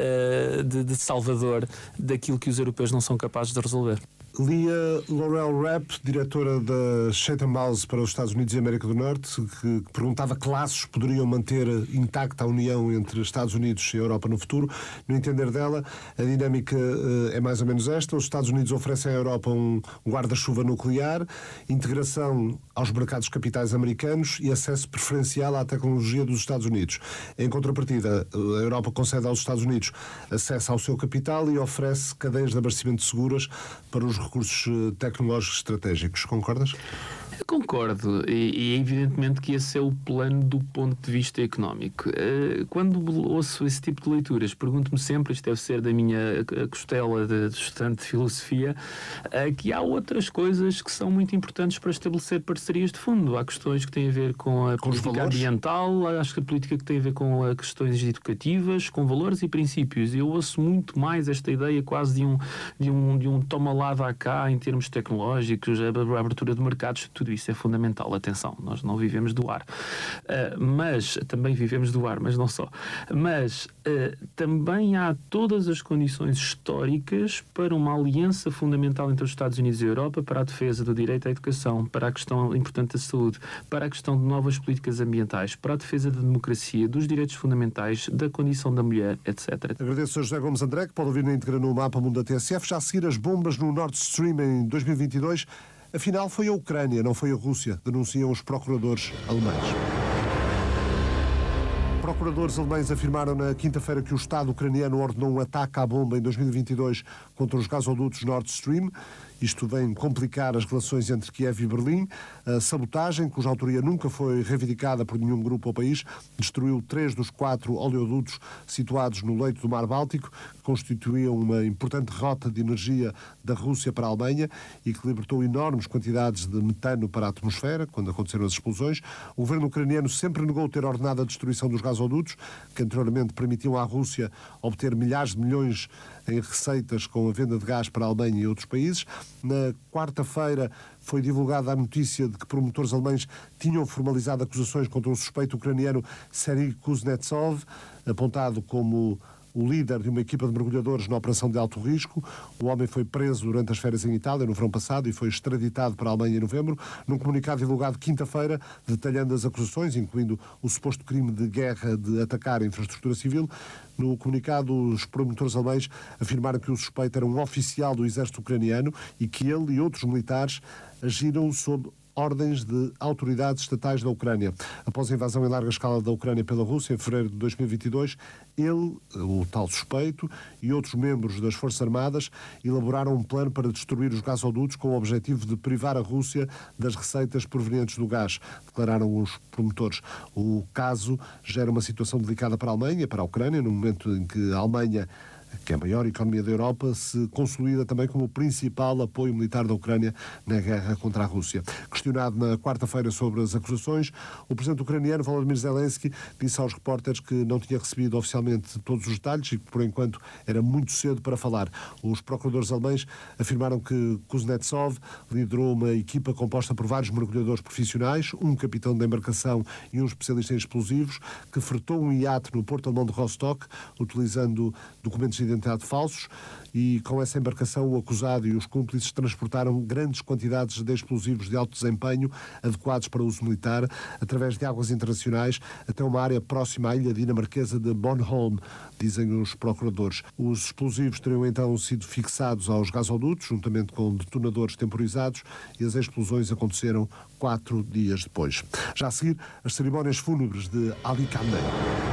uh, de, de salvador daquilo que os europeus não são capazes de resolver. Lia Laurel Rapp, diretora da Chatham House para os Estados Unidos e América do Norte, que, que perguntava que laços poderiam manter intacta a união entre Estados Unidos e Europa no futuro. No entender dela, a dinâmica uh, é mais ou menos esta. Os Estados Unidos oferecem à Europa um guarda-chuva nuclear, integração aos mercados capitais americanos e acesso preferencial à tecnologia dos Estados Unidos. Em contrapartida, a Europa concede aos Estados Unidos acesso ao seu capital e oferece cadeias de abastecimento seguras para os recursos tecnológicos estratégicos. Concordas? Concordo, e, e evidentemente que esse é o plano do ponto de vista económico. Quando ouço esse tipo de leituras, pergunto-me sempre, isto deve ser da minha costela de estudante de filosofia, que há outras coisas que são muito importantes para estabelecer parcerias de fundo. Há questões que têm a ver com a com política ambiental, acho que a política que tem a ver com a questões educativas, com valores e princípios. Eu ouço muito mais esta ideia quase de um, de um, de um toma lá dá cá em termos tecnológicos, a abertura de mercados, tudo isso é fundamental. Atenção, nós não vivemos do ar, uh, mas também vivemos do ar, mas não só. Mas uh, também há todas as condições históricas para uma aliança fundamental entre os Estados Unidos e a Europa para a defesa do direito à educação, para a questão importante da saúde, para a questão de novas políticas ambientais, para a defesa da democracia, dos direitos fundamentais, da condição da mulher, etcétera. Agradeço a José Gomes André, que pode ouvir na íntegra no Mapa Mundo da T S F. Já a seguir, as bombas no Nord Stream em dois mil e vinte e dois. Afinal, foi a Ucrânia, não foi a Rússia, denunciam os procuradores alemães. Procuradores alemães afirmaram na quinta-feira que o Estado ucraniano ordenou um ataque à bomba em dois mil e vinte e dois contra os gasodutos Nord Stream. Isto vem complicar as relações entre Kiev e Berlim. A sabotagem, cuja autoria nunca foi reivindicada por nenhum grupo ou país, destruiu três dos quatro oleodutos situados no leito do Mar Báltico, que constituíam uma importante rota de energia da Rússia para a Alemanha e que libertou enormes quantidades de metano para a atmosfera quando aconteceram as explosões. O governo ucraniano sempre negou ter ordenado a destruição dos gasodutos, que anteriormente permitiam à Rússia obter milhares de milhões em receitas com a venda de gás para a Alemanha e outros países. Na quarta-feira foi divulgada a notícia de que promotores alemães tinham formalizado acusações contra o suspeito ucraniano Serhiy Kuznetsov, apontado como o líder de uma equipa de mergulhadores na operação de alto risco. O homem foi preso durante as férias em Itália, no verão passado, e foi extraditado para a Alemanha em novembro. Num comunicado divulgado quinta-feira, detalhando as acusações, incluindo o suposto crime de guerra de atacar a infraestrutura civil. No comunicado, os promotores alemães afirmaram que o suspeito era um oficial do exército ucraniano e que ele e outros militares agiram sob ordens de autoridades estatais da Ucrânia. Após a invasão em larga escala da Ucrânia pela Rússia, em fevereiro de dois mil e vinte e dois, ele, o tal suspeito, e outros membros das Forças Armadas elaboraram um plano para destruir os gasodutos com o objetivo de privar a Rússia das receitas provenientes do gás, declararam os promotores. O caso gera uma situação delicada para a Alemanha, para a Ucrânia, no momento em que a Alemanha, que é a maior economia da Europa, se consolida também como o principal apoio militar da Ucrânia na guerra contra a Rússia. Questionado na quarta-feira sobre as acusações, o presidente ucraniano Volodymyr Zelensky disse aos repórteres que não tinha recebido oficialmente todos os detalhes e que, por enquanto, era muito cedo para falar. Os procuradores alemães afirmaram que Kuznetsov liderou uma equipa composta por vários mergulhadores profissionais, um capitão de embarcação e um especialista em explosivos, que fretou um iate no porto alemão de Rostock, utilizando documentos de identidade falsos, e com essa embarcação o acusado e os cúmplices transportaram grandes quantidades de explosivos de alto desempenho adequados para uso militar através de águas internacionais até uma área próxima à ilha dinamarquesa de Bornholm, dizem os procuradores. Os explosivos teriam então sido fixados aos gasodutos, juntamente com detonadores temporizados, e as explosões aconteceram quatro dias depois. Já a seguir, as cerimónias fúnebres de Ali Khamenei.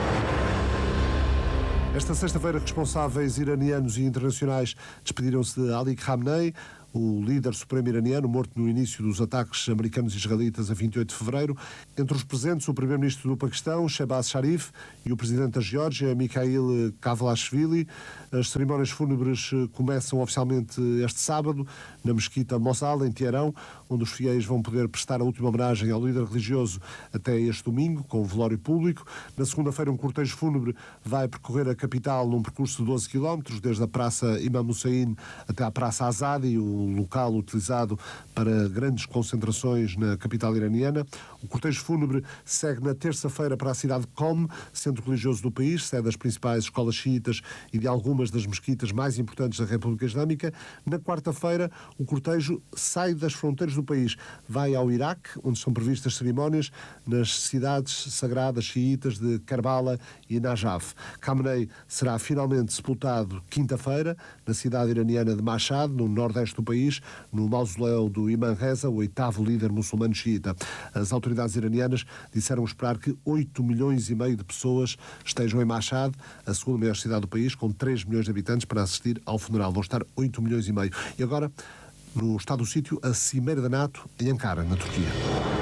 Esta sexta-feira, responsáveis iranianos e internacionais despediram-se de Ali Khamenei, o líder supremo iraniano, morto no início dos ataques americanos e israelitas a vinte e oito de fevereiro. Entre os presentes, o primeiro-ministro do Paquistão, Shehbaz Sharif, e o presidente da Geórgia, Mikhail Kavalashvili. As cerimónias fúnebres começam oficialmente este sábado, na mesquita Mossad, em Teherão, onde os fiéis vão poder prestar a última homenagem ao líder religioso até este domingo, com velório público. Na segunda-feira, um cortejo fúnebre vai percorrer a capital num percurso de doze quilómetros, desde a Praça Imam Hussein até à Praça Azadi, o local utilizado para grandes concentrações na capital iraniana. O cortejo fúnebre segue na terça-feira para a cidade de Qom, centro religioso do país, sede das principais escolas xiitas e de algumas das mesquitas mais importantes da República Islâmica. Na quarta-feira, o cortejo sai das fronteiras do país, vai ao Iraque, onde são previstas cerimónias nas cidades sagradas xiitas de Karbala e Najaf. Khamenei será finalmente sepultado quinta-feira na cidade iraniana de Mashhad, no nordeste do país, no mausoléu do Imam Reza, o oitavo líder muçulmano xiita. As autoridades iranianas disseram esperar que oito milhões e meio de pessoas estejam em Mashhad, a segunda maior cidade do país, com três milhões de habitantes, para assistir ao funeral. Vão estar oito milhões e meio. E agora, no estado do sítio, a Cimeira da NATO em Ankara, na Turquia.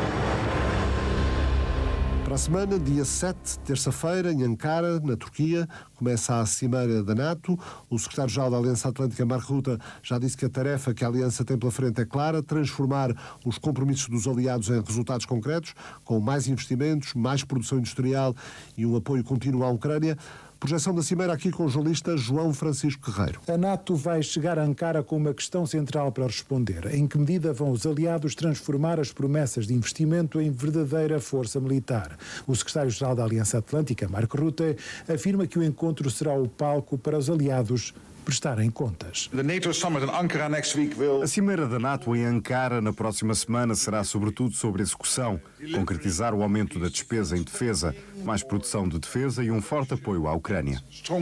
Para a semana, dia sete, terça-feira, em Ankara, na Turquia, começa a Cimeira da NATO. O secretário-geral da Aliança Atlântica, Mark Rutte, já disse que a tarefa que a Aliança tem pela frente é clara: transformar os compromissos dos aliados em resultados concretos, com mais investimentos, mais produção industrial e um apoio contínuo à Ucrânia. Projeção da Cimeira aqui com o jornalista João Francisco Guerreiro. A NATO vai chegar a Ankara com uma questão central para responder. Em que medida vão os aliados transformar as promessas de investimento em verdadeira força militar? O secretário-geral da Aliança Atlântica, Mark Rutte, afirma que o encontro será o palco para os aliados prestarem contas. A Cimeira da NATO em Ankara na próxima semana será sobretudo sobre execução, concretizar o aumento da despesa em defesa, mais produção de defesa e um forte apoio à Ucrânia.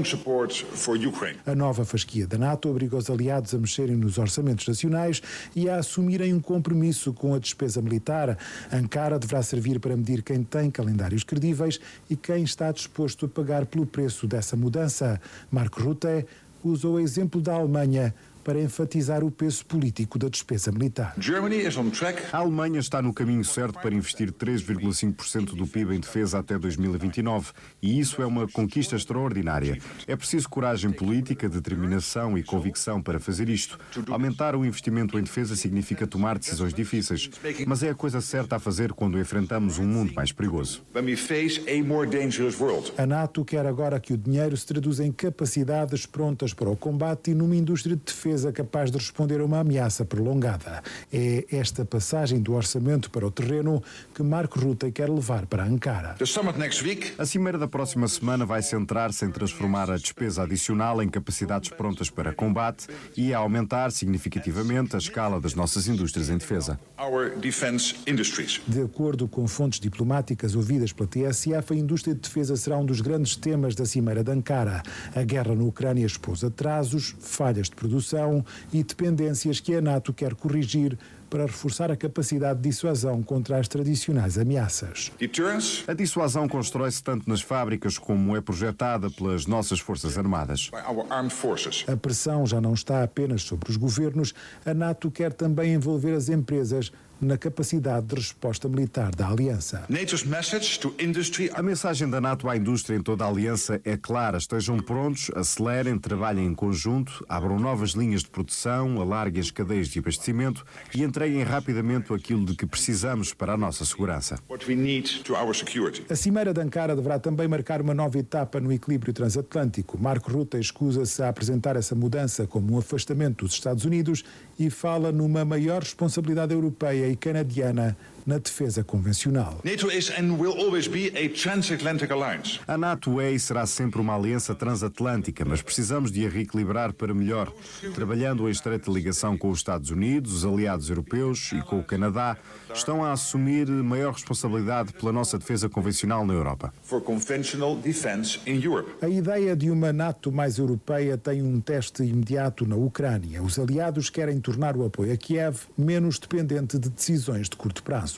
A nova fasquia da NATO obriga os aliados a mexerem nos orçamentos nacionais e a assumirem um compromisso com a despesa militar. Ankara deverá servir para medir quem tem calendários credíveis e quem está disposto a pagar pelo preço dessa mudança. Mark Rutte usou o exemplo da Alemanha para enfatizar o peso político da despesa militar. A Alemanha está no caminho certo para investir três vírgula cinco por cento do P I B em defesa até dois mil e vinte e nove, e isso é uma conquista extraordinária. É preciso coragem política, determinação e convicção para fazer isto. Aumentar o investimento em defesa significa tomar decisões difíceis, mas é a coisa certa a fazer quando enfrentamos um mundo mais perigoso. A NATO quer agora que o dinheiro se traduza em capacidades prontas para o combate e numa indústria de defesa defesa capaz de responder a uma ameaça prolongada. É esta passagem do orçamento para o terreno que Mark Rutte quer levar para Ankara. A cimeira da próxima semana vai centrar-se em transformar a despesa adicional em capacidades prontas para combate e a aumentar significativamente a escala das nossas indústrias em defesa. De acordo com fontes diplomáticas ouvidas pela T S F, a indústria de defesa será um dos grandes temas da cimeira de Ankara. A guerra na Ucrânia expôs atrasos, falhas de produção e dependências que a NATO quer corrigir para reforçar a capacidade de dissuasão contra as tradicionais ameaças. A dissuasão constrói-se tanto nas fábricas como é projetada pelas nossas Forças Armadas. A pressão já não está apenas sobre os governos, a NATO quer também envolver as empresas na capacidade de resposta militar da aliança. A mensagem da NATO à indústria em toda a aliança é clara: estejam prontos, acelerem, trabalhem em conjunto, abram novas linhas de produção, alarguem as cadeias de abastecimento e entreguem rapidamente aquilo de que precisamos para a nossa segurança. A cimeira de Ankara deverá também marcar uma nova etapa no equilíbrio transatlântico. Mark Rutte escusa-se a apresentar essa mudança como um afastamento dos Estados Unidos e fala numa maior responsabilidade europeia e canadiana na defesa convencional. A NATO é e será sempre uma aliança transatlântica, mas precisamos de a reequilibrar para melhor, trabalhando em estreita ligação com os Estados Unidos, os aliados europeus e com o Canadá. Estão a assumir maior responsabilidade pela nossa defesa convencional na Europa. A ideia de uma NATO mais europeia tem um teste imediato na Ucrânia. Os aliados querem tornar o apoio a Kiev menos dependente de decisões de curto prazo.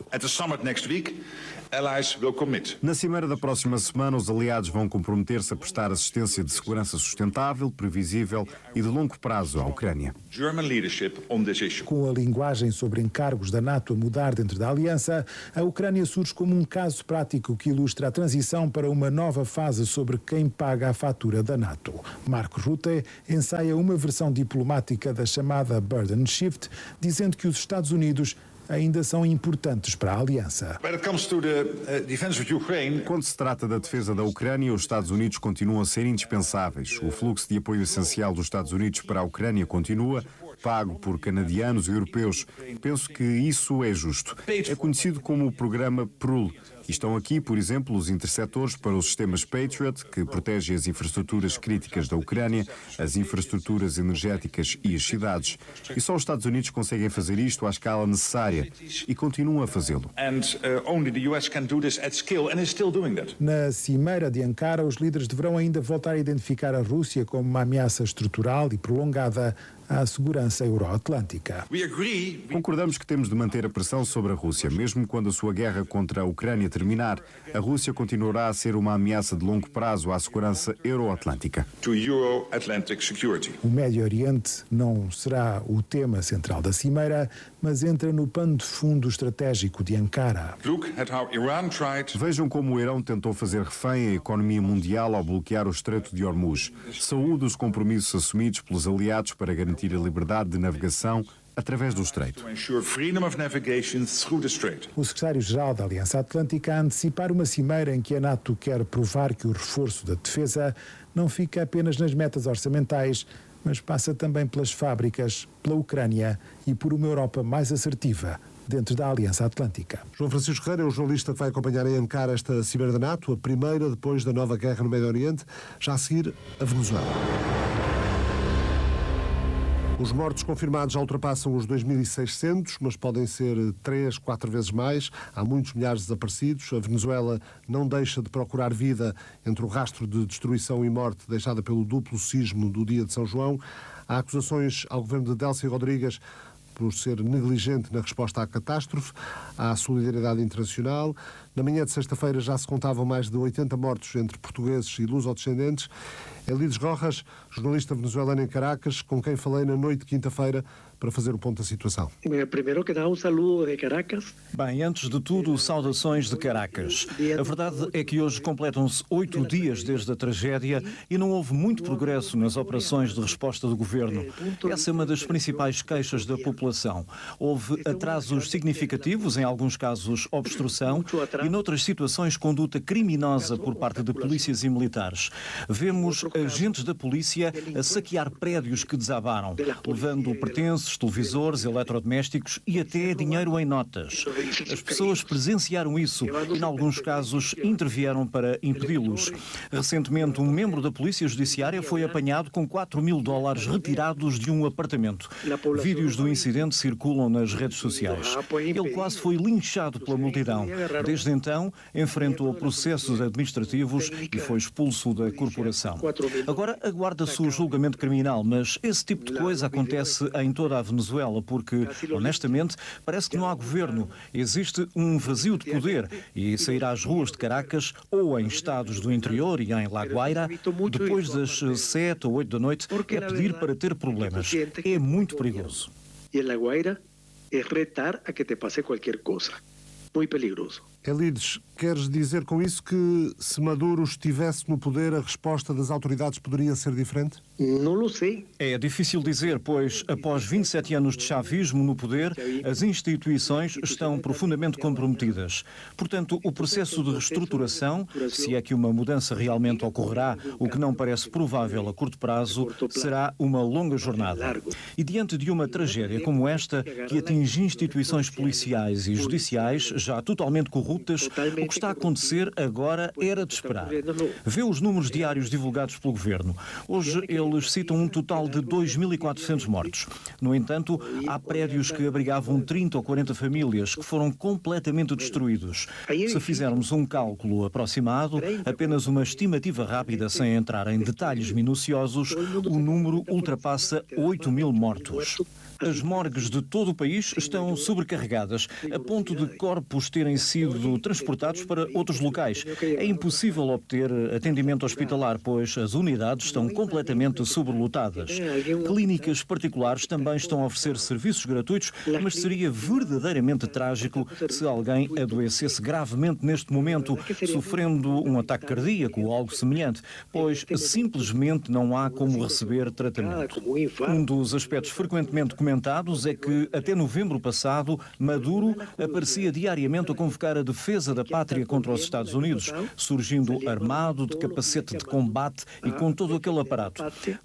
Na cimeira da próxima semana, os aliados vão comprometer-se a prestar assistência de segurança sustentável, previsível e de longo prazo à Ucrânia. Com a linguagem sobre encargos da NATO a mudar dentro da aliança, a Ucrânia surge como um caso prático que ilustra a transição para uma nova fase sobre quem paga a fatura da NATO. Mark Rutte ensaia uma versão diplomática da chamada burden shift, dizendo que os Estados Unidos ainda são importantes para a aliança. Quando se trata da defesa da Ucrânia, os Estados Unidos continuam a ser indispensáveis. O fluxo de apoio essencial dos Estados Unidos para a Ucrânia continua, pago por canadianos e europeus. Penso que isso é justo. É conhecido como o programa P R U L. E estão aqui, por exemplo, os interceptores para os sistemas Patriot, que protegem as infraestruturas críticas da Ucrânia, as infraestruturas energéticas e as cidades. E só os Estados Unidos conseguem fazer isto à escala necessária e continuam a fazê-lo. Na cimeira de Ankara, os líderes deverão ainda voltar a identificar a Rússia como uma ameaça estrutural e prolongada à segurança euroatlântica. Concordamos que temos de manter a pressão sobre a Rússia. Mesmo quando a sua guerra contra a Ucrânia terminar, a Rússia continuará a ser uma ameaça de longo prazo à segurança euroatlântica. O Médio Oriente não será o tema central da cimeira, mas entra no pano de fundo estratégico de Ankara. Vejam como o Irão tentou fazer refém a economia mundial ao bloquear o Estreito de Hormuz. Saúde os compromissos assumidos pelos aliados para garantir a liberdade de navegação através do Estreito. O secretário-geral da Aliança Atlântica a antecipar uma cimeira em que a NATO quer provar que o reforço da defesa não fica apenas nas metas orçamentais, mas passa também pelas fábricas, pela Ucrânia e por uma Europa mais assertiva dentro da Aliança Atlântica. João Francisco Ferreira é o jornalista que vai acompanhar em Ankara esta cimeira da NATO, a primeira depois da nova guerra no Médio Oriente, já a seguir a Venezuela. Os mortos confirmados já ultrapassam os dois mil e seiscentos, mas podem ser três, quatro vezes mais. Há muitos milhares de desaparecidos. A Venezuela não deixa de procurar vida entre o rastro de destruição e morte deixada pelo duplo sismo do dia de São João. Há acusações ao governo de Delcy Rodrigues por ser negligente na resposta à catástrofe. Há solidariedade internacional. Na manhã de sexta-feira já se contavam mais de oitenta mortos entre portugueses e luso-descendentes. Elides Rojas, jornalista venezuelano em Caracas, com quem falei na noite de quinta-feira para fazer o ponto da situação. Primeiro que nada, um saludo de Caracas. Bem, antes de tudo, saudações de Caracas. A verdade é que hoje completam-se oito dias desde a tragédia e não houve muito progresso nas operações de resposta do governo. Essa é uma das principais queixas da população. Houve atrasos significativos, em alguns casos obstrução, e e noutras situações conduta criminosa por parte de polícias e militares. Vemos agentes da polícia a saquear prédios que desabaram, levando pertences, televisores, eletrodomésticos e até dinheiro em notas. As pessoas presenciaram isso e, em alguns casos, intervieram para impedi-los. Recentemente, um membro da Polícia Judiciária foi apanhado com quatro mil dólares retirados de um apartamento. Vídeos do incidente circulam nas redes sociais. Ele quase foi linchado pela multidão. Desde então, enfrentou processos administrativos e foi expulso da corporação. Agora aguarda-se o julgamento criminal, mas esse tipo de coisa acontece em toda a Venezuela porque, honestamente, parece que não há governo. Existe um vazio de poder e sair às ruas de Caracas ou em estados do interior e em La Guaira, depois das sete ou oito da noite, é pedir para ter problemas. É muito perigoso. E em La Guaira é retar a que te passe qualquer coisa. Muito perigoso. Elides, queres dizer com isso que se Maduro estivesse no poder, a resposta das autoridades poderia ser diferente? Não o sei. É difícil dizer, pois após vinte e sete anos de chavismo no poder, as instituições estão profundamente comprometidas. Portanto, o processo de reestruturação, se é que uma mudança realmente ocorrerá, o que não parece provável a curto prazo, será uma longa jornada. E diante de uma tragédia como esta, que atinge instituições policiais e judiciais já totalmente corruptas, o que está a acontecer agora era de esperar. Vê os números diários divulgados pelo governo. Hoje eles citam um total de dois mil e quatrocentos mortos. No entanto, há prédios que abrigavam trinta ou quarenta famílias que foram completamente destruídos. Se fizermos um cálculo aproximado, apenas uma estimativa rápida sem entrar em detalhes minuciosos, o número ultrapassa oito mil mortos. As morgues de todo o país estão sobrecarregadas, a ponto de corpos terem sido transportados para outros locais. É impossível obter atendimento hospitalar, pois as unidades estão completamente sobrelotadas. Clínicas particulares também estão a oferecer serviços gratuitos, mas seria verdadeiramente trágico se alguém adoecesse gravemente neste momento, sofrendo um ataque cardíaco ou algo semelhante, pois simplesmente não há como receber tratamento. Um dos aspectos frequentemente comentados é que, até novembro passado, Maduro aparecia diariamente a convocar a defesa da pátria contra os Estados Unidos, surgindo armado, de capacete de combate e com todo aquele aparato.